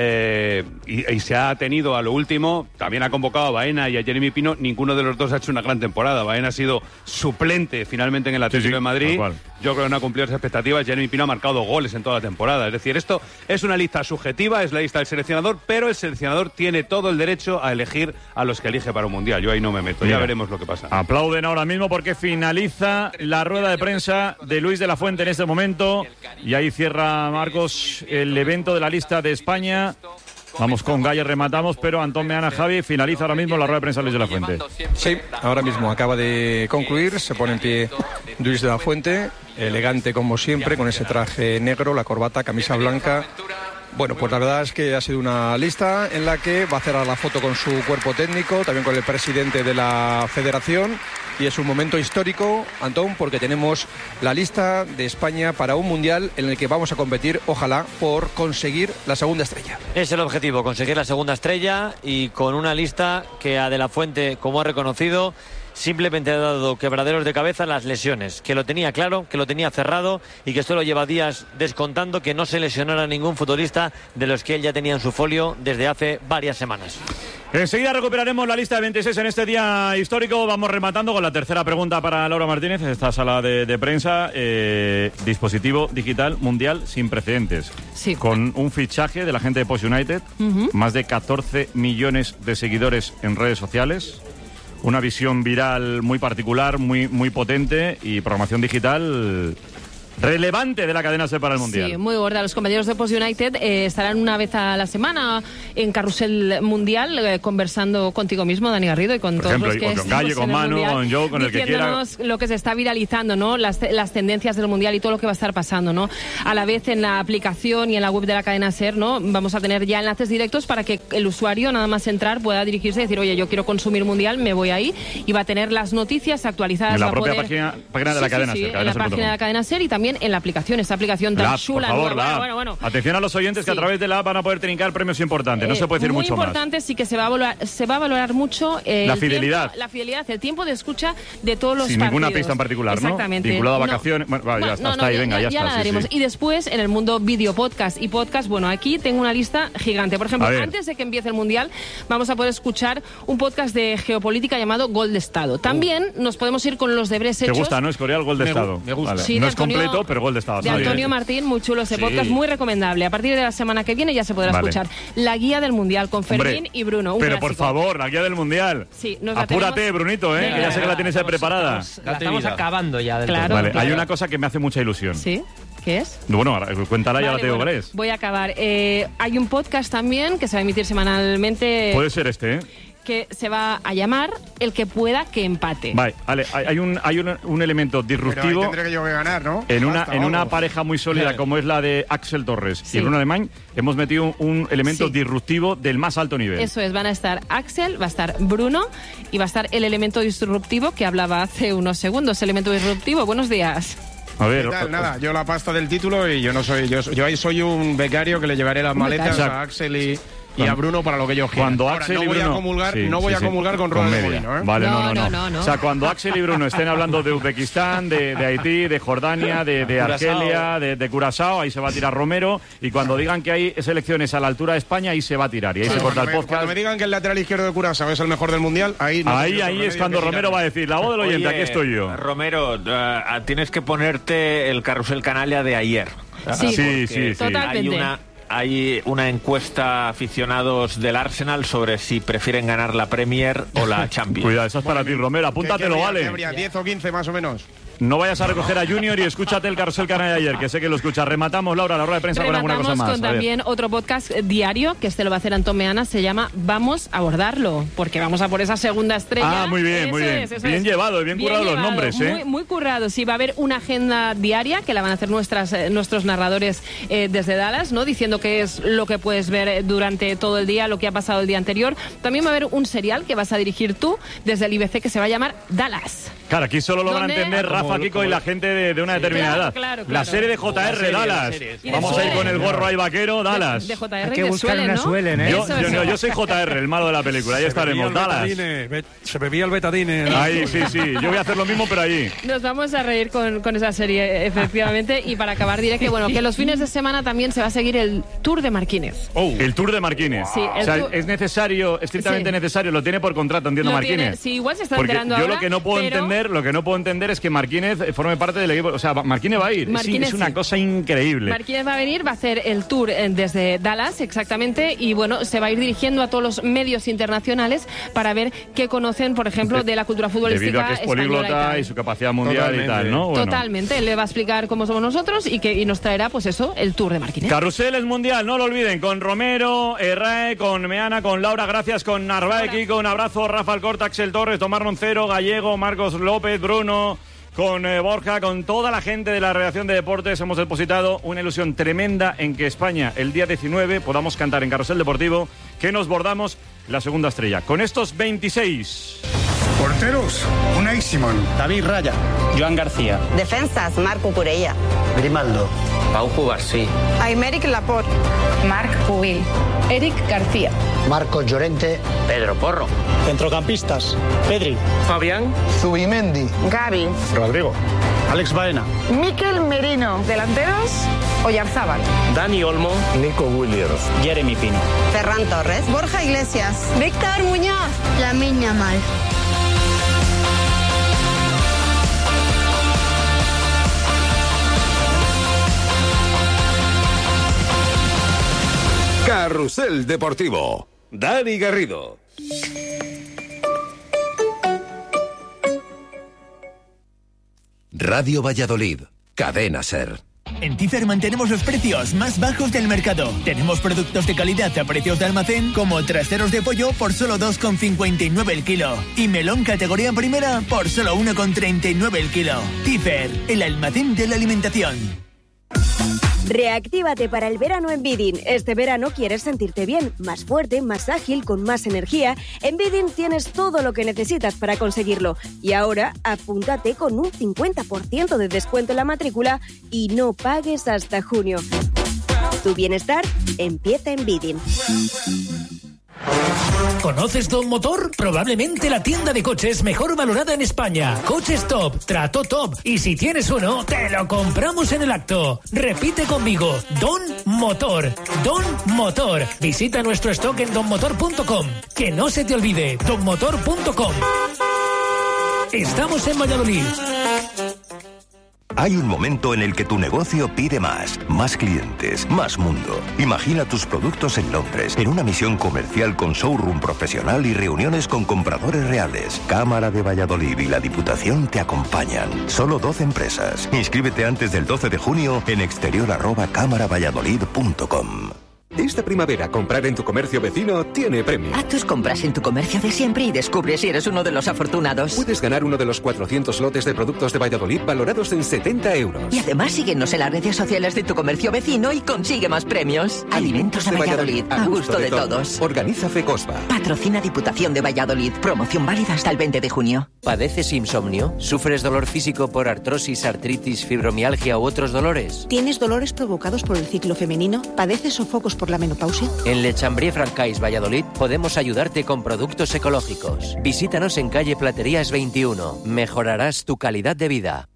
Eh, y, y se ha tenido a lo último, también ha convocado a Baena y a Jeremy Pino, ninguno de los dos ha hecho una gran temporada. Baena ha sido suplente finalmente en el Atlético Sí, sí, de Madrid. tal cual. Yo creo que no ha cumplido las expectativas. Jeremy Pino ha marcado dos goles en toda la temporada. Es decir, esto es una lista subjetiva, es la lista del seleccionador, pero el seleccionador tiene todo el derecho a elegir a los que elige para un mundial. Yo ahí no me meto, Mira, ya veremos lo que pasa. Aplauden ahora mismo porque finaliza la rueda de prensa de Luis de la Fuente en este momento y ahí cierra, Marcos, el evento de la lista de España. Vamos con Galle, rematamos, pero Antón Meana, Javi, finaliza ahora mismo la rueda de prensa de Luis de la Fuente. Sí, ahora mismo acaba de concluir, se pone en pie Luis de la Fuente, elegante como siempre, con ese traje negro, la corbata, camisa blanca. Bueno, pues la verdad es que ha sido una lista en la que va a hacer la foto con su cuerpo técnico, también con el presidente de la federación, y es un momento histórico, Antón, porque tenemos la lista de España para un mundial en el que vamos a competir, ojalá, por conseguir la segunda estrella. Es el objetivo, conseguir la segunda estrella y con una lista que a De la Fuente, como ha reconocido, simplemente ha dado quebraderos de cabeza las lesiones, que lo tenía claro, que lo tenía cerrado y que solo lleva días descontando que no se lesionara ningún futbolista de los que él ya tenía en su folio desde hace varias semanas. Enseguida recuperaremos la lista de veintiséis en este día histórico. Vamos rematando con la tercera pregunta para Laura Martínez, esta sala de, de prensa. Eh, dispositivo digital mundial sin precedentes. Sí. Con un fichaje de la gente de Post United, Ujú. más de catorce millones de seguidores en redes sociales, una visión viral muy particular, muy, muy potente y programación digital relevante de la cadena SER para el Mundial. Sí, muy gorda. Los compañeros de Post United eh, estarán una vez a la semana en Carrusel Mundial eh, conversando contigo mismo, Dani Garrido, y con Por todos ejemplo, los que con Galle, con Manu, mundial, con Joe, con el que quiera. Lo que se está viralizando, ¿no? Las, las tendencias del Mundial y todo lo que va a estar pasando, ¿no? A la vez en la aplicación y en la web de la cadena SER, ¿no? Vamos a tener ya enlaces directos para que el usuario, nada más entrar, pueda dirigirse y decir, oye, yo quiero consumir Mundial, me voy ahí, y va a tener las noticias actualizadas. En la va propia a poder... página, página de la sí, cadena sí, sí, SER. en la página de la cadena SER y también en la aplicación. Esta aplicación tan la app, chula. por favor, bueno, la bueno, bueno. Atención a los oyentes que Sí. a través de la app van a poder trincar premios importantes. No Eh, se puede decir muy mucho más. importante, sí que se va a valorar, se va a valorar mucho eh, La el fidelidad. tiempo, la fidelidad, el tiempo de escucha de todos los Sin partidos. ninguna pista en particular, ¿no? Exactamente. Vinculado a No. vacaciones. Bueno, vale, ya No, está, no, está no, ahí, ya- venga, ya, ya está. la sí, daremos. sí. Y después, en el mundo video podcast y podcast, bueno, aquí tengo una lista gigante. Por ejemplo, A ver. antes de que empiece el Mundial, vamos a poder escuchar un podcast de geopolítica llamado Gol de Estado. También nos podemos ir con los deberes Te hechos. gusta, ¿no? Escorial, gol de Me gu- Estado. me gusta. Vale. Sí, no de es Antonio- completo, pero gol de Estado. De está Antonio bien. Martín, muy chulo ese Sí. podcast, muy recomendable. A partir de la semana que viene ya se podrá Vale. escuchar la guía del Mundial con Fermín Hombre, y Bruno. Un pero por clásico. favor, la guía del Mundial. Sí, nos la Apúrate, tenemos- Brunito, ¿eh? Venga, que ya sé que venga, la tienes ahí preparada. La estamos acabando ya del Claro, todo. Vale, claro. hay una cosa que me hace mucha ilusión. ¿Sí? ¿Qué es? Bueno, ahora, cuéntala, ya Vale, la tengo bueno, cuál es. voy a acabar. Eh, hay un podcast también que se va a emitir semanalmente Puede ser este, ¿eh? que se va a llamar El que pueda que empate. Vale, vale, hay hay un, hay un, un elemento Pero ahí disruptivo tendré que yo que ganar, ¿no? en una, Basta, en una vamos. pareja muy sólida como es la de Axel Torres Sí. y Bruno Alemán. Hemos metido un, un elemento Sí. disruptivo del más alto nivel. Eso es, van a estar Axel, va a estar Bruno y va a estar el elemento disruptivo que hablaba hace unos segundos. Elemento disruptivo, buenos días. A ver, ¿Qué tal? Nada, yo la pasta del título y yo no soy, yo, yo ahí soy un becario que le llevaré las Un maletas becario. a Axel y, y a Bruno para lo que ellos quieran. Cuando Ahora, Axel no y voy Bruno a comulgar, sí, no voy sí, a sí. comulgar con ruedas de media. molino, ¿eh? Vale, no No, no, no, no, no, no. O sea, cuando Axel y Bruno estén hablando de Uzbekistán, de, de Haití, de Jordania, de, de Curazao. Argelia, de, de Curazao, ahí se va a tirar Romero. Y cuando digan que hay selecciones a la altura de España, ahí se va a tirar. Y ahí Sí, se corta cuando, el me, podcast. cuando me digan que el lateral izquierdo de Curazao es el mejor del mundial, ahí no Ahí, tengo ahí otro es remedio cuando que Romero tirarme. va a decir, la voz del oyente, Oye, aquí estoy yo. Romero, eh, tienes que ponerte el carrusel canalla de ayer. Sí, Sí, sí, sí. totalmente. Hay una, hay una encuesta a aficionados del Arsenal sobre si prefieren ganar la Premier o la Champions. Cuidado, esa es para ti, Romero. ¿Qué- Apúntatelo, qué habría- vale. qué habría, diez o quince más o menos. No vayas a recoger a Junior y escúchate el carrusel canal de ayer, que sé que lo escuchas. Rematamos, Laura, la rueda de prensa con alguna cosa Rematamos más. con A ver. también otro podcast diario, que este lo va a hacer Antón Meana, se llama Vamos a abordarlo, porque vamos a por esa segunda estrella. Ah, muy bien, muy Eso bien. es, eso Bien es. llevado, bien currado los llevado, nombres, ¿eh? Muy, muy currado, sí, va a haber una agenda diaria que la van a hacer nuestras, eh, nuestros narradores eh, desde Dallas, ¿no? Diciendo qué es lo que puedes ver eh, durante todo el día, lo que ha pasado el día anterior. También va a haber un serial que vas a dirigir tú desde el I B C que se va a llamar Dallas. Claro, aquí solo lo van a ¿Dónde? entender Rafa, Como- Kiko como- y la gente de, de una determinada Claro, edad. claro, La claro. serie de J R, La serie, Dallas. la serie. Y Vamos de a ir con el Suelen. gorro ahí vaquero, Dallas. De J R Hay y que de buscar Suelen, una ¿no? Suelen, ¿eh? Yo, Eso, yo, eso. no, yo soy J R, el malo de la película. Ahí Se estaremos, bebía el Dallas. betadine, be- Se bebía el betadine. Ahí, sí, sí. Yo voy a hacer lo mismo, pero allí. Nos vamos a reír con, con esa serie, efectivamente. Y para acabar diré que, bueno, que los fines de semana también se va a seguir el Tour de Marquínez. Oh, el Tour de Marquínez. Sí, el o sea, tour- es necesario, estrictamente Sí. necesario, lo tiene por contrato, entiendo, Lo Marquínez. tiene- sí, igual se está Porque enterando yo ahora, lo que no puedo pero- entender, lo que no puedo entender es que Marquínez eh, forme parte del equipo. O sea, Marquínez va a ir. Es- Marquínez es, una sí. cosa increíble. Marquínez va a venir, va a hacer el tour eh, desde Dallas, exactamente, y bueno, se va a ir dirigiendo a todos los medios internacionales para ver qué conocen, por ejemplo, de la cultura futbolística Debido a que es española y políglota tal. y, su capacidad mundial y tal, ¿no? Bueno. Totalmente, él le va a explicar cómo somos nosotros y que y nos traerá, pues eso, el tour de Marquínez. Carrusel es mundial, no lo olviden, con Romero, Errae, con Meana, con Laura, gracias, con Narváez, Kiko, un abrazo, Rafa Alcorta, Axel Torres, Tomás Roncero, Gallego, Marcos López, Bruno, con eh, Borja, con toda la gente de la redacción de deportes. Hemos depositado una ilusión tremenda en que España, el día diecinueve, podamos cantar en Carrusel Deportivo que nos bordamos la segunda estrella. Con estos veintiséis... Porteros, Unai Simón. David Raya. Joan García. Defensas, Marco Curella. Grimaldo. Pau Cubarsí. Aymeric Laporte. Marc Pubil. Eric García. Marcos Llorente. Pedro Porro. Centrocampistas, Pedri. Fabián. Zubimendi. Gavi. Rodrigo. Alex Baena. Mikel Merino. Delanteros, Oyarzábal. Dani Olmo. Nico Williams. Jeremy Pino. Ferran Torres. Borja Iglesias. Víctor Muñoz. Lamine Yamal. Carrusel Deportivo. Dani Garrido. Radio Valladolid, Cadena SER. En Tifer mantenemos los precios más bajos del mercado. Tenemos productos de calidad a precios de almacén, como traseros de pollo por solo dos con cincuenta y nueve el kilo y melón categoría primera por solo uno con treinta y nueve el kilo. Tifer, el almacén de la alimentación. Reactívate para el verano en Bidin. Este verano quieres sentirte bien, más fuerte, más ágil, con más energía. En Bidin tienes todo lo que necesitas para conseguirlo. Y ahora, apúntate con un cincuenta por ciento de descuento en la matrícula y no pagues hasta junio. Tu bienestar empieza en Bidin. ¿Conoces Don Motor? Probablemente la tienda de coches mejor valorada en España. Coches top, trato top. Y si tienes uno, te lo compramos en el acto. Repite conmigo, Don Motor. Don Motor. Visita nuestro stock en don motor punto com. Que no se te olvide, don motor punto com. Estamos en Valladolid. Hay un momento en el que tu negocio pide más, más clientes, más mundo. Imagina tus productos en Londres, en una misión comercial con showroom profesional y reuniones con compradores reales. Cámara de Valladolid y la Diputación te acompañan. Solo doce empresas. Inscríbete antes del doce de junio en exterior arroba cámara valladolid punto com. Esta primavera, comprar en tu comercio vecino tiene premio. Haz tus compras en tu comercio de siempre y descubre si eres uno de los afortunados. Puedes ganar uno de los cuatrocientos lotes de productos de Valladolid valorados en setenta euros. Y además síguenos en las redes sociales de tu comercio vecino y consigue más premios. Alimentos de Valladolid, a gusto de todos. Organiza FECOSVA. Patrocina Diputación de Valladolid. Promoción válida hasta el veinte de junio. ¿Padeces insomnio? ¿Sufres dolor físico por artrosis, artritis, fibromialgia u otros dolores? ¿Tienes dolores provocados por el ciclo femenino? ¿Padeces sofocos por la menopausia? En Le Chambrier Francais Valladolid podemos ayudarte con productos ecológicos. Visítanos en calle Platerías veintiuno. Mejorarás tu calidad de vida.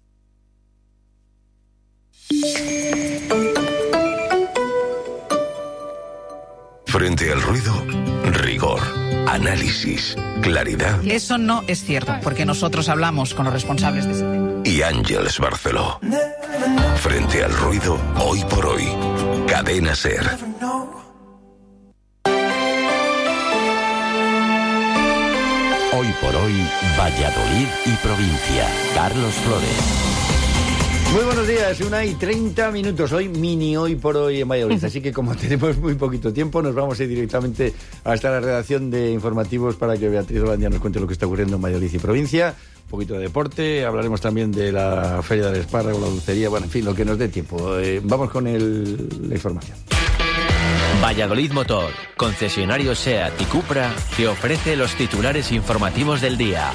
Frente al ruido, rigor, análisis, claridad. Eso no es cierto, porque nosotros hablamos con los responsables de ese tema. Y Ángeles Barceló. Frente al ruido, hoy por hoy. Cadena SER. Hoy por hoy, Valladolid y provincia. Carlos Flores. Muy buenos días, una y treinta minutos. Hoy mini Hoy por Hoy en Valladolid. Así que como tenemos muy poquito tiempo, nos vamos a ir directamente hasta la redacción de informativos para que Beatriz Holandia nos cuente lo que está ocurriendo en Valladolid y provincia. Un poquito de deporte, hablaremos también de la Feria del Espárrago, la dulcería, bueno, en fin, lo que nos dé tiempo. Eh, vamos con el, la información. Valladolid Motor, concesionario SEAT y Cupra, te ofrece los titulares informativos del día.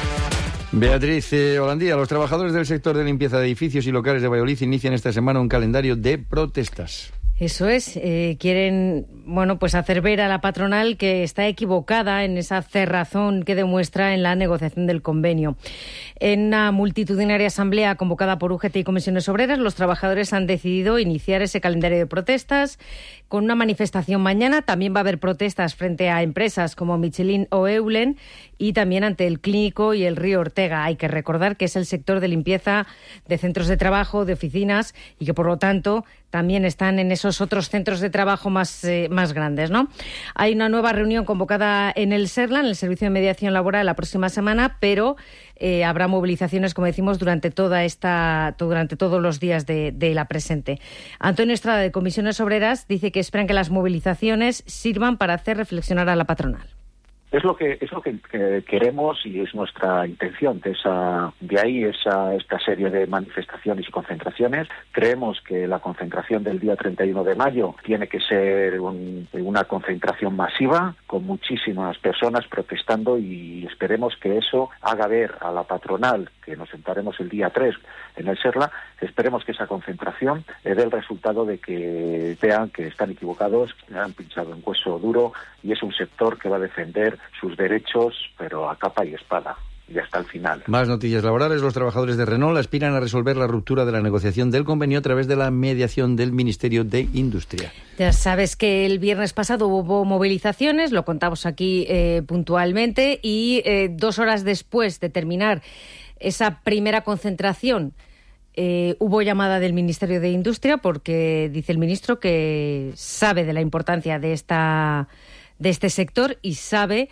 Beatriz eh, Holandía, los trabajadores del sector de limpieza de edificios y locales de Valladolid inician esta semana un calendario de protestas. Eso es, eh, quieren, bueno, pues hacer ver a la patronal que está equivocada en esa cerrazón que demuestra en la negociación del convenio. En una multitudinaria asamblea convocada por U G T y Comisiones Obreras, los trabajadores han decidido iniciar ese calendario de protestas con una manifestación mañana. También va a haber protestas frente a empresas como Michelin o Eulen y también ante el Clínico y el Río Ortega. Hay que recordar que es el sector de limpieza de centros de trabajo, de oficinas y que, por lo tanto, también están en esos otros centros de trabajo más, eh, más grandes, ¿no? Hay una nueva reunión convocada en el SERLA, en el Servicio de Mediación Laboral, la próxima semana, pero eh, habrá movilizaciones, como decimos, durante toda esta, durante todos los días de, de la presente. Antonio Estrada, de Comisiones Obreras, dice que esperan que las movilizaciones sirvan para hacer reflexionar a la patronal. Es lo que es lo que, que queremos y es nuestra intención. De, esa, de ahí esa, esta serie de manifestaciones y concentraciones. Creemos que la concentración del día treinta y uno de mayo tiene que ser un, una concentración masiva, con muchísimas personas protestando, y esperemos que eso haga ver a la patronal, que nos sentaremos el día tres en el SERLA, esperemos que esa concentración eh, dé el resultado de que vean que están equivocados, que han pinchado en hueso duro, y es un sector que va a defender sus derechos, pero a capa y espada, y hasta el final. Más noticias laborales. Los trabajadores de Renault aspiran a resolver la ruptura de la negociación del convenio a través de la mediación del Ministerio de Industria. Ya sabes que el viernes pasado hubo movilizaciones, lo contamos aquí eh, puntualmente, y eh, dos horas después de terminar esa primera concentración, eh, hubo llamada del Ministerio de Industria, porque dice el ministro que sabe de la importancia de esta de este sector y sabe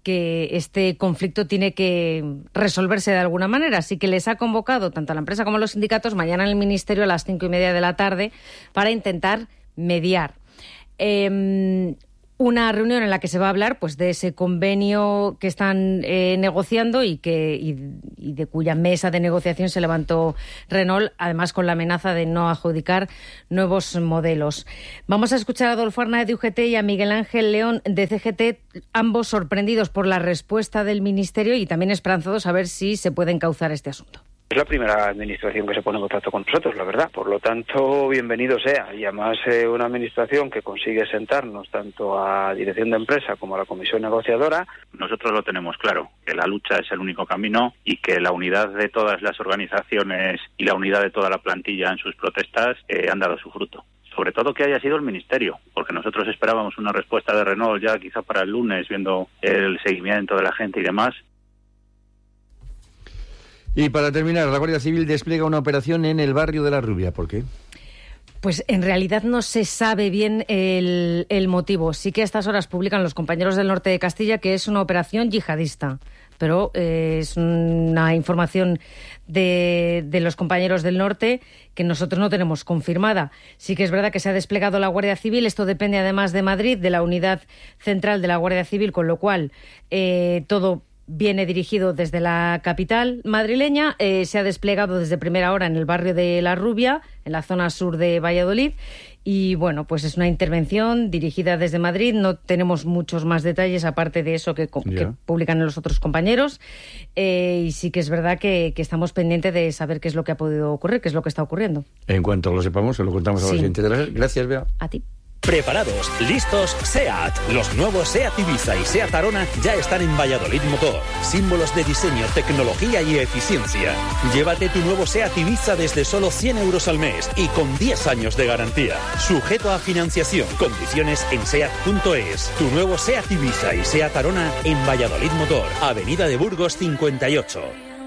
que este conflicto tiene que resolverse de alguna manera. Así que les ha convocado tanto a la empresa como a los sindicatos mañana en el Ministerio a las cinco y media de la tarde para intentar mediar. Eh, una reunión en la que se va a hablar pues de ese convenio que están eh, negociando y que y, y de cuya mesa de negociación se levantó Renault, además con la amenaza de no adjudicar nuevos modelos. Vamos a escuchar a Adolfo Arnaez de U G T y a Miguel Ángel León de C G T, ambos sorprendidos por la respuesta del Ministerio y también esperanzados a ver si se puede encauzar este asunto. Es la primera administración que se pone en contacto con nosotros, la verdad. Por lo tanto, bienvenido sea. Y además eh, una administración que consigue sentarnos tanto a dirección de empresa como a la comisión negociadora. Nosotros lo tenemos claro, que la lucha es el único camino y que la unidad de todas las organizaciones y la unidad de toda la plantilla en sus protestas eh, han dado su fruto. Sobre todo que haya sido el Ministerio, porque nosotros esperábamos una respuesta de Renault ya quizá para el lunes, viendo el seguimiento de la gente y demás. Y para terminar, la Guardia Civil despliega una operación en el barrio de La Rubia. ¿Por qué? Pues en realidad no se sabe bien el, el motivo. Sí que a estas horas publican los compañeros del norte de Castilla que es una operación yihadista, pero eh, es una información de, de los compañeros del norte que nosotros no tenemos confirmada. Sí que es verdad que se ha desplegado la Guardia Civil. Esto depende además de Madrid, de la unidad central de la Guardia Civil, con lo cual eh, todo viene dirigido desde la capital madrileña, eh, se ha desplegado desde primera hora en el barrio de La Rubia, en la zona sur de Valladolid, y bueno, pues es una intervención dirigida desde Madrid. No tenemos muchos más detalles aparte de eso que, que publican los otros compañeros, eh, y sí que es verdad que, que estamos pendientes de saber qué es lo que ha podido ocurrir, qué es lo que está ocurriendo. En cuanto lo sepamos, se lo contamos a sí. la siguiente. Gracias, Bea. A ti. Preparados, listos, SEAT. Los nuevos SEAT Ibiza y SEAT Arona ya están en Valladolid Motor. Símbolos de diseño, tecnología y eficiencia. Llévate tu nuevo SEAT Ibiza desde solo cien euros al mes y con diez años de garantía. Sujeto a financiación. Condiciones en seat punto es. Tu nuevo SEAT Ibiza y SEAT Arona en Valladolid Motor. Avenida de Burgos cincuenta y ocho.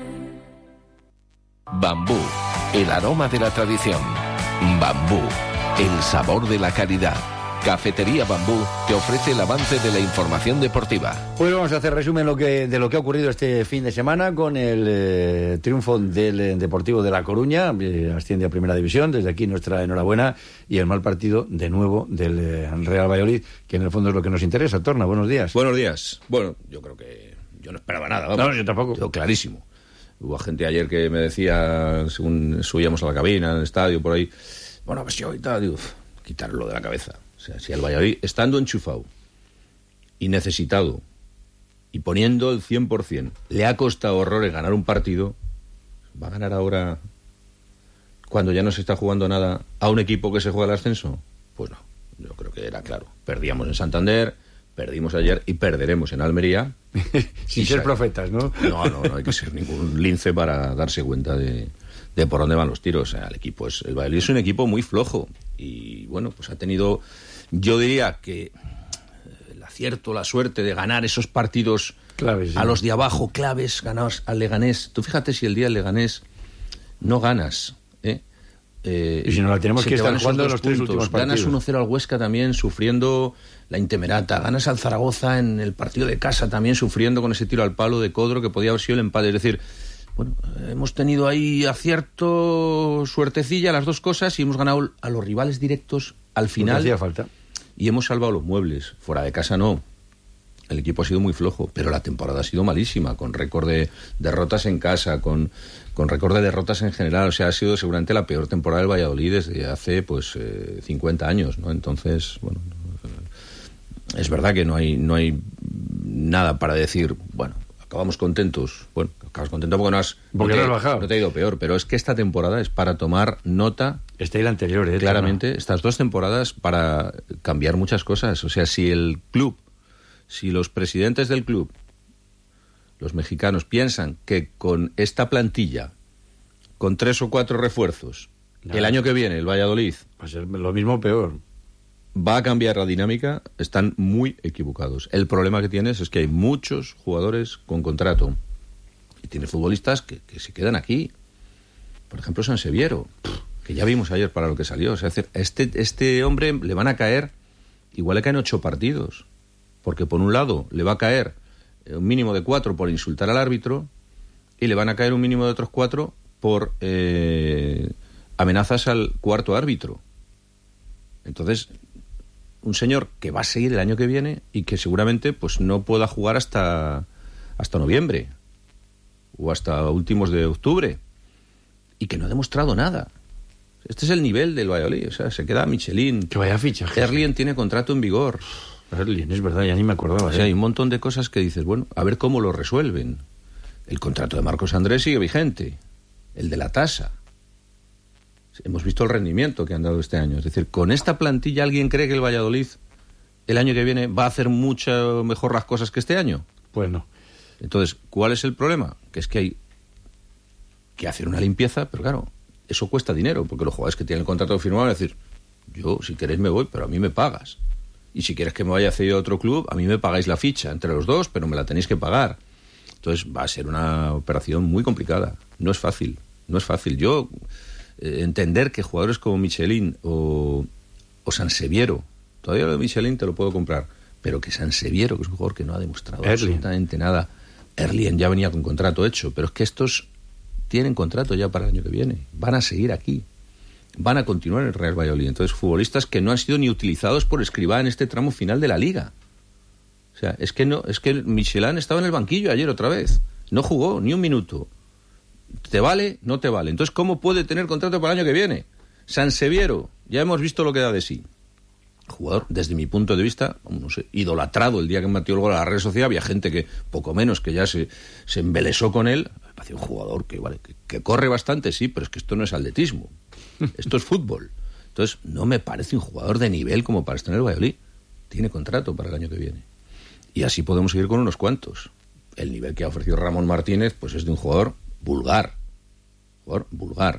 Bambú, el aroma de la tradición. Bambú, el sabor de la calidad. Cafetería Bambú te ofrece el avance de la información deportiva. Pues vamos a hacer resumen lo que, de lo que ha ocurrido este fin de semana con el eh, triunfo del eh, Deportivo de La Coruña, eh, asciende a Primera División. Desde aquí nuestra enhorabuena, y el mal partido de nuevo del eh, Real Valladolid, que en el fondo es lo que nos interesa. Torna, buenos días. Buenos días. Bueno, yo creo que yo no esperaba nada. Vamos. No, yo tampoco. Yo, clarísimo. Hubo gente ayer que me decía, según subíamos a la cabina, en el estadio, por ahí, bueno, pues yo ahorita digo, uf, quitarlo de la cabeza. O sea, si el Valladolid, estando enchufado y necesitado y poniendo el cien por ciento, le ha costado horrores ganar un partido, ¿va a ganar ahora, cuando ya no se está jugando nada, a un equipo que se juega el ascenso? Pues no, yo creo que era claro. Perdíamos en Santander, perdimos ayer y perderemos en Almería. Sin ser profetas, ¿no? No, no, no hay que ser ningún lince para darse cuenta de, de por dónde van los tiros. O sea, el equipo es, el Valladolid es un equipo muy flojo y bueno, pues ha tenido, yo diría que el acierto, la suerte de ganar esos partidos claves, sí. A los de abajo, claves, ganados al Leganés. Tú fíjate si el día del Leganés no ganas, ¿eh? Eh, y si no la tenemos que estar jugando los tres últimos partidos. Ganas uno cero al Huesca también, sufriendo la intemerata. Ganas al Zaragoza en el partido de casa también, sufriendo con ese tiro al palo de Codro que podía haber sido el empate. Es decir, bueno, hemos tenido ahí acierto, suertecilla, las dos cosas, y hemos ganado a los rivales directos al final. Hacía falta. Y hemos salvado los muebles. Fuera de casa no. El equipo ha sido muy flojo, pero la temporada ha sido malísima, con récord de derrotas en casa, con, con récord de derrotas en general. O sea, ha sido seguramente la peor temporada del Valladolid desde hace pues eh, cincuenta años, ¿no? Entonces, bueno, es verdad que no hay, no hay nada para decir, bueno, acabamos contentos. Bueno, acabas contento porque no has, porque no te, no has bajado. No te ha ido peor, pero es que esta temporada es para tomar nota. Esta y la anterior, ¿eh? Claramente, ¿no? Estas dos temporadas para cambiar muchas cosas. O sea, si el club, si los presidentes del club, los mexicanos, piensan que con esta plantilla, con tres o cuatro refuerzos, nada, el año que viene el Valladolid va a ser lo mismo o peor, va a cambiar la dinámica, están muy equivocados. El problema que tienes es que hay muchos jugadores con contrato y tiene futbolistas que, que se quedan aquí. Por ejemplo, Sanseviero, que ya vimos ayer para lo que salió. O sea, este, este hombre le van a caer, igual le caen ocho partidos. Porque por un lado le va a caer un mínimo de cuatro por insultar al árbitro y le van a caer un mínimo de otros cuatro por eh, amenazas al cuarto árbitro. Entonces, un señor que va a seguir el año que viene y que seguramente pues no pueda jugar hasta, hasta noviembre o hasta últimos de octubre y que no ha demostrado nada. Este es el nivel del Valladolid, o sea, se queda Michelin. Que vaya fichaje. Erlien tiene contrato en vigor. Erlien, es verdad, ya ni me acordaba. O sea, hay un montón de cosas que dices, bueno, a ver cómo lo resuelven. El contrato de Marcos Andrés sigue vigente. El de la tasa. Hemos visto el rendimiento que han dado este año. Es decir, con esta plantilla, ¿alguien cree que el Valladolid el año que viene va a hacer mucho mejor las cosas que este año? Pues no. Entonces, ¿cuál es el problema? Que es que hay que hacer una limpieza, pero claro, eso cuesta dinero, porque los jugadores que tienen el contrato firmado van a decir, yo, si queréis me voy, pero a mí me pagas. Y si quieres que me vaya a hacer otro club, a mí me pagáis la ficha entre los dos, pero me la tenéis que pagar. Entonces va a ser una operación muy complicada. No es fácil, no es fácil. Yo, eh, entender que jugadores como Michelin o, o Sanseviero, todavía lo de Michelin te lo puedo comprar, pero que Sanseviero, que es un jugador que no ha demostrado Erlien. absolutamente nada. Erlien ya venía con contrato hecho, pero es que estos tienen contrato ya para el año que viene. Van a seguir aquí. Van a continuar en el Real Valladolid. Entonces, futbolistas que no han sido ni utilizados por Escribá en este tramo final de la Liga. O sea, es que no, es que Michelin estaba en el banquillo ayer otra vez. No jugó ni un minuto. ¿Te vale? No te vale. Entonces, ¿cómo puede tener contrato para el año que viene? Sanseviero, ya hemos visto lo que da de sí. Jugador, desde mi punto de vista, no sé, idolatrado el día que metió el gol a la red social. Había gente que, poco menos, que ya se, se embelesó con él. Me pareció un jugador que, vale, que, que corre bastante, sí, pero es que esto no es atletismo. Esto es fútbol. Entonces, no me parece un jugador de nivel como para estar en el Valladolid. Tiene contrato para el año que viene. Y así podemos seguir con unos cuantos. El nivel que ha ofrecido Ramón Martínez, pues es de un jugador vulgar. Jugador vulgar.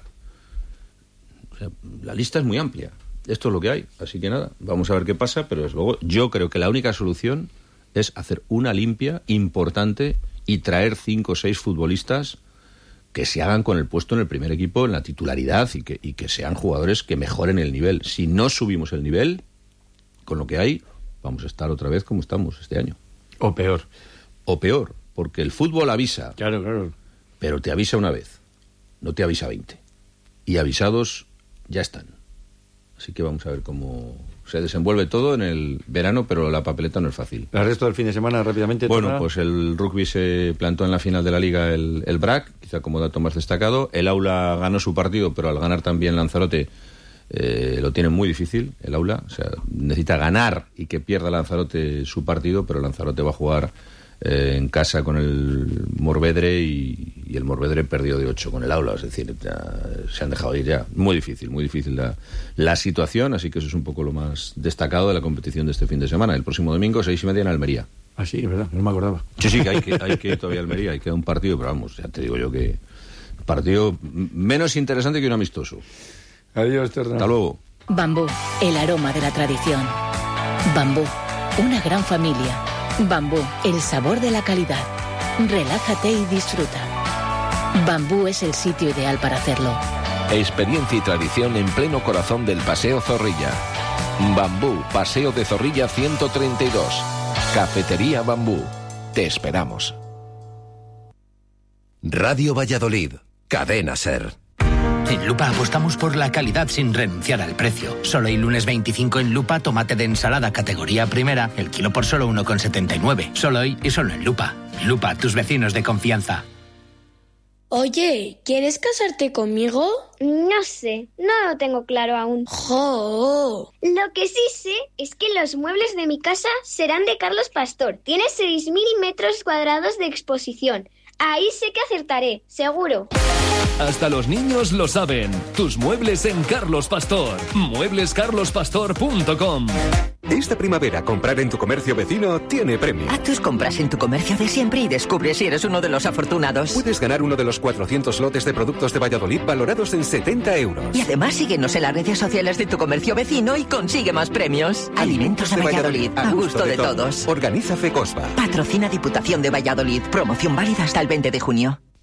O sea, la lista es muy amplia. Esto es lo que hay. Así que nada, vamos a ver qué pasa, pero desde luego yo creo que la única solución es hacer una limpia importante y traer cinco o seis futbolistas que se hagan con el puesto en el primer equipo, en la titularidad, y que, y que sean jugadores que mejoren el nivel. Si no subimos el nivel, con lo que hay, vamos a estar otra vez como estamos este año. O peor. O peor, porque el fútbol avisa. Claro, claro. Pero te avisa una vez, no te avisa veinte. Y avisados ya están. Así que vamos a ver cómo se desenvuelve todo en el verano, pero la papeleta no es fácil. ¿El resto del fin de semana rápidamente? Bueno, ¿toda? Pues el rugby se plantó en la final de la Liga el, el B R A C, quizá como dato más destacado. El Aula ganó su partido, pero al ganar también Lanzarote eh, lo tiene muy difícil, el Aula. O sea, necesita ganar y que pierda Lanzarote su partido, pero Lanzarote va a jugar eh, en casa con el Morvedre y, y el Morvedre perdió de ocho con el Aula. Es decir, ya, se han dejado ir ya. Muy difícil, muy difícil la, la situación, así que eso es un poco lo más destacado de la competición de este fin de semana. El próximo domingo, seis y media en Almería. Ah, sí, es verdad, no me acordaba. Sí, sí, que hay que, hay que ir todavía a Almería, hay que dar un partido, pero vamos, ya te digo yo que partido menos interesante que un amistoso. Adiós, Terna. Hasta luego. Bambú, el aroma de la tradición. Bambú, una gran familia. Bambú, el sabor de la calidad. Relájate y disfruta. Bambú es el sitio ideal para hacerlo. Experiencia y tradición en pleno corazón del Paseo Zorrilla. Bambú, Paseo de Zorrilla ciento treinta y dos. Cafetería Bambú. Te esperamos. Radio Valladolid. Cadena SER. En Lupa apostamos por la calidad sin renunciar al precio. Solo el lunes veinticinco en Lupa, tomate de ensalada categoría primera, el kilo por solo uno con setenta y nueve. Solo hoy y solo en Lupa. Lupa, tus vecinos de confianza. Oye, ¿quieres casarte conmigo? No sé, no lo tengo claro aún. ¡Jo! Lo que sí sé es que los muebles de mi casa serán de Carlos Pastor. Tiene seis mil metros cuadrados de exposición. Ahí sé que acertaré, seguro. Hasta los niños lo saben. Tus muebles en Carlos Pastor. muebles carlos pastor punto com. Esta primavera, comprar en tu comercio vecino tiene premio. Haz tus compras en tu comercio de siempre y descubre si eres uno de los afortunados. Puedes ganar uno de los cuatrocientos lotes de productos de Valladolid valorados en setenta euros. Y además síguenos en las redes sociales de tu comercio vecino y consigue más premios. Alimentos de Valladolid, a gusto de todos. Organiza FECOSVA. Patrocina Diputación de Valladolid. Promoción válida hasta el veinte de junio.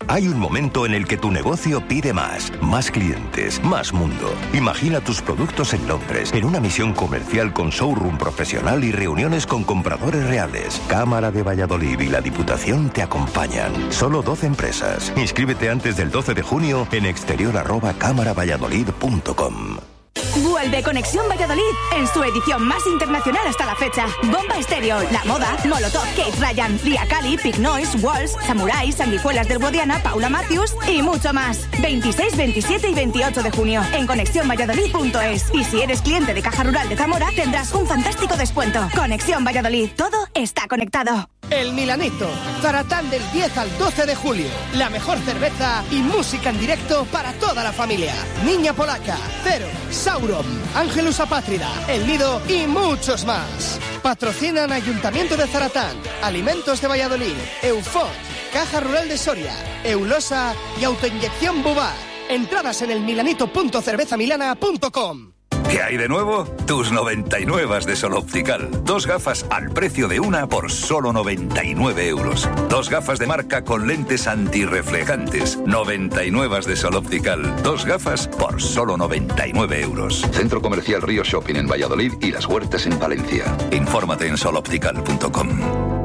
Hay un momento en el que tu negocio pide más, más clientes, más mundo. Imagina tus productos en Londres, en una misión comercial con showroom profesional y reuniones con compradores reales. Cámara de Valladolid y la Diputación te acompañan. Solo doce empresas. Inscríbete antes del doce de junio en exterior arroba cámara valladolid punto com. Vuelve Conexión Valladolid en su edición más internacional hasta la fecha. Bomba Estéreo, La Moda, Molotov, Kate Ryan, Ria Cali, Big Noise, Walls, Samurai, Sanguijuelas del Guadiana, Paula Matthews y mucho más. veintiséis, veintisiete y veintiocho de junio en conexión valladolid punto es. Y si eres cliente de Caja Rural de Zamora, tendrás un fantástico descuento. Conexión Valladolid, todo está conectado. El Milanito, Zaratán del diez al doce de julio. La mejor cerveza y música en directo para toda la familia. Niña Polaca, Cero, Sauron, Ángelus Apátrida, El Nido y muchos más. Patrocinan Ayuntamiento de Zaratán, Alimentos de Valladolid, Eufón, Caja Rural de Soria, Eulosa y Autoinyección Bubar. Entradas en el milanito punto cerveza milana punto com. ¿Qué hay de nuevo? Tus noventa y nueve de Sol Optical. Dos gafas al precio de una por solo noventa y nueve euros. Dos gafas de marca con lentes antirreflejantes. noventa y nueve de Sol Optical. Dos gafas por solo noventa y nueve euros. Centro Comercial Río Shopping en Valladolid y Las Huertas en Valencia. Infórmate en sol optical punto com.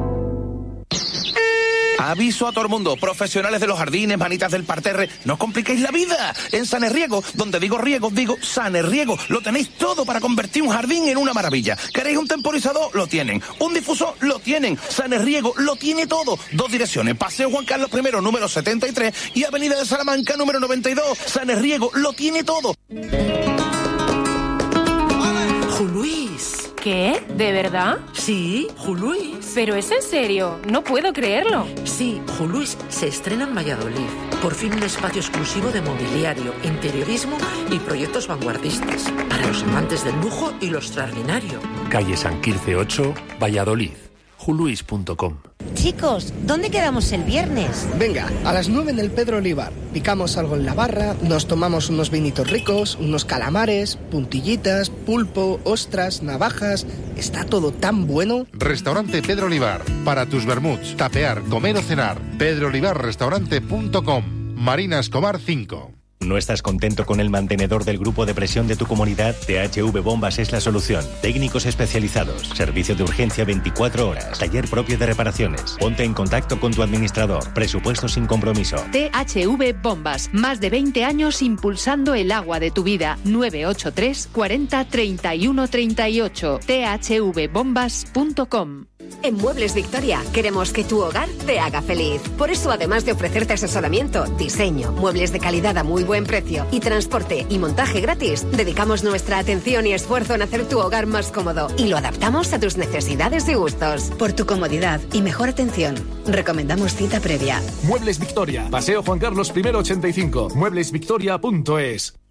Aviso a todo el mundo, profesionales de los jardines, manitas del parterre, no os compliquéis la vida. En Sanerriego, donde digo riego, digo Sanerriego, lo tenéis todo para convertir un jardín en una maravilla. ¿Queréis un temporizador? Lo tienen. ¿Un difusor? Lo tienen. Sanerriego lo tiene todo. Dos direcciones, Paseo Juan Carlos primero, número setenta y tres y Avenida de Salamanca, número noventa y dos. Sanerriego lo tiene todo. Juluís. ¿Qué? ¿De verdad? Sí, Juluís. Pero es en serio, no puedo creerlo. Sí, Juluís se estrena en Valladolid. Por fin un espacio exclusivo de mobiliario, interiorismo y proyectos vanguardistas. Para los amantes del lujo y lo extraordinario. Calle San Quirce ocho, Valladolid. juluís punto com. Chicos, ¿dónde quedamos el viernes? Venga, a las nueve en el Pedro Olivar. Picamos algo en la barra, nos tomamos unos vinitos ricos, unos calamares, puntillitas, pulpo, ostras, navajas. Está todo tan bueno. Restaurante Pedro Olivar. Para tus vermuts, tapear, comer o cenar. pedro olivar restaurante punto com. Marina Escobar cinco. ¿No estás contento con el mantenedor del grupo de presión de tu comunidad? T H V Bombas es la solución. Técnicos especializados, servicio de urgencia veinticuatro horas, taller propio de reparaciones. Ponte en contacto con tu administrador. Presupuesto sin compromiso. T H V Bombas, más de veinte años impulsando el agua de tu vida. nueve ocho tres, cuarenta, treinta y uno, treinta y ocho. t h v bombas punto com. En Muebles Victoria queremos que tu hogar te haga feliz. Por eso, además de ofrecerte asesoramiento, diseño, muebles de calidad a muy buen precio y transporte y montaje gratis, dedicamos nuestra atención y esfuerzo en hacer tu hogar más cómodo y lo adaptamos a tus necesidades y gustos. Por tu comodidad y mejor atención, recomendamos cita previa. Muebles Victoria, Paseo Juan Carlos primero ochenta y cinco, muebles victoria punto es.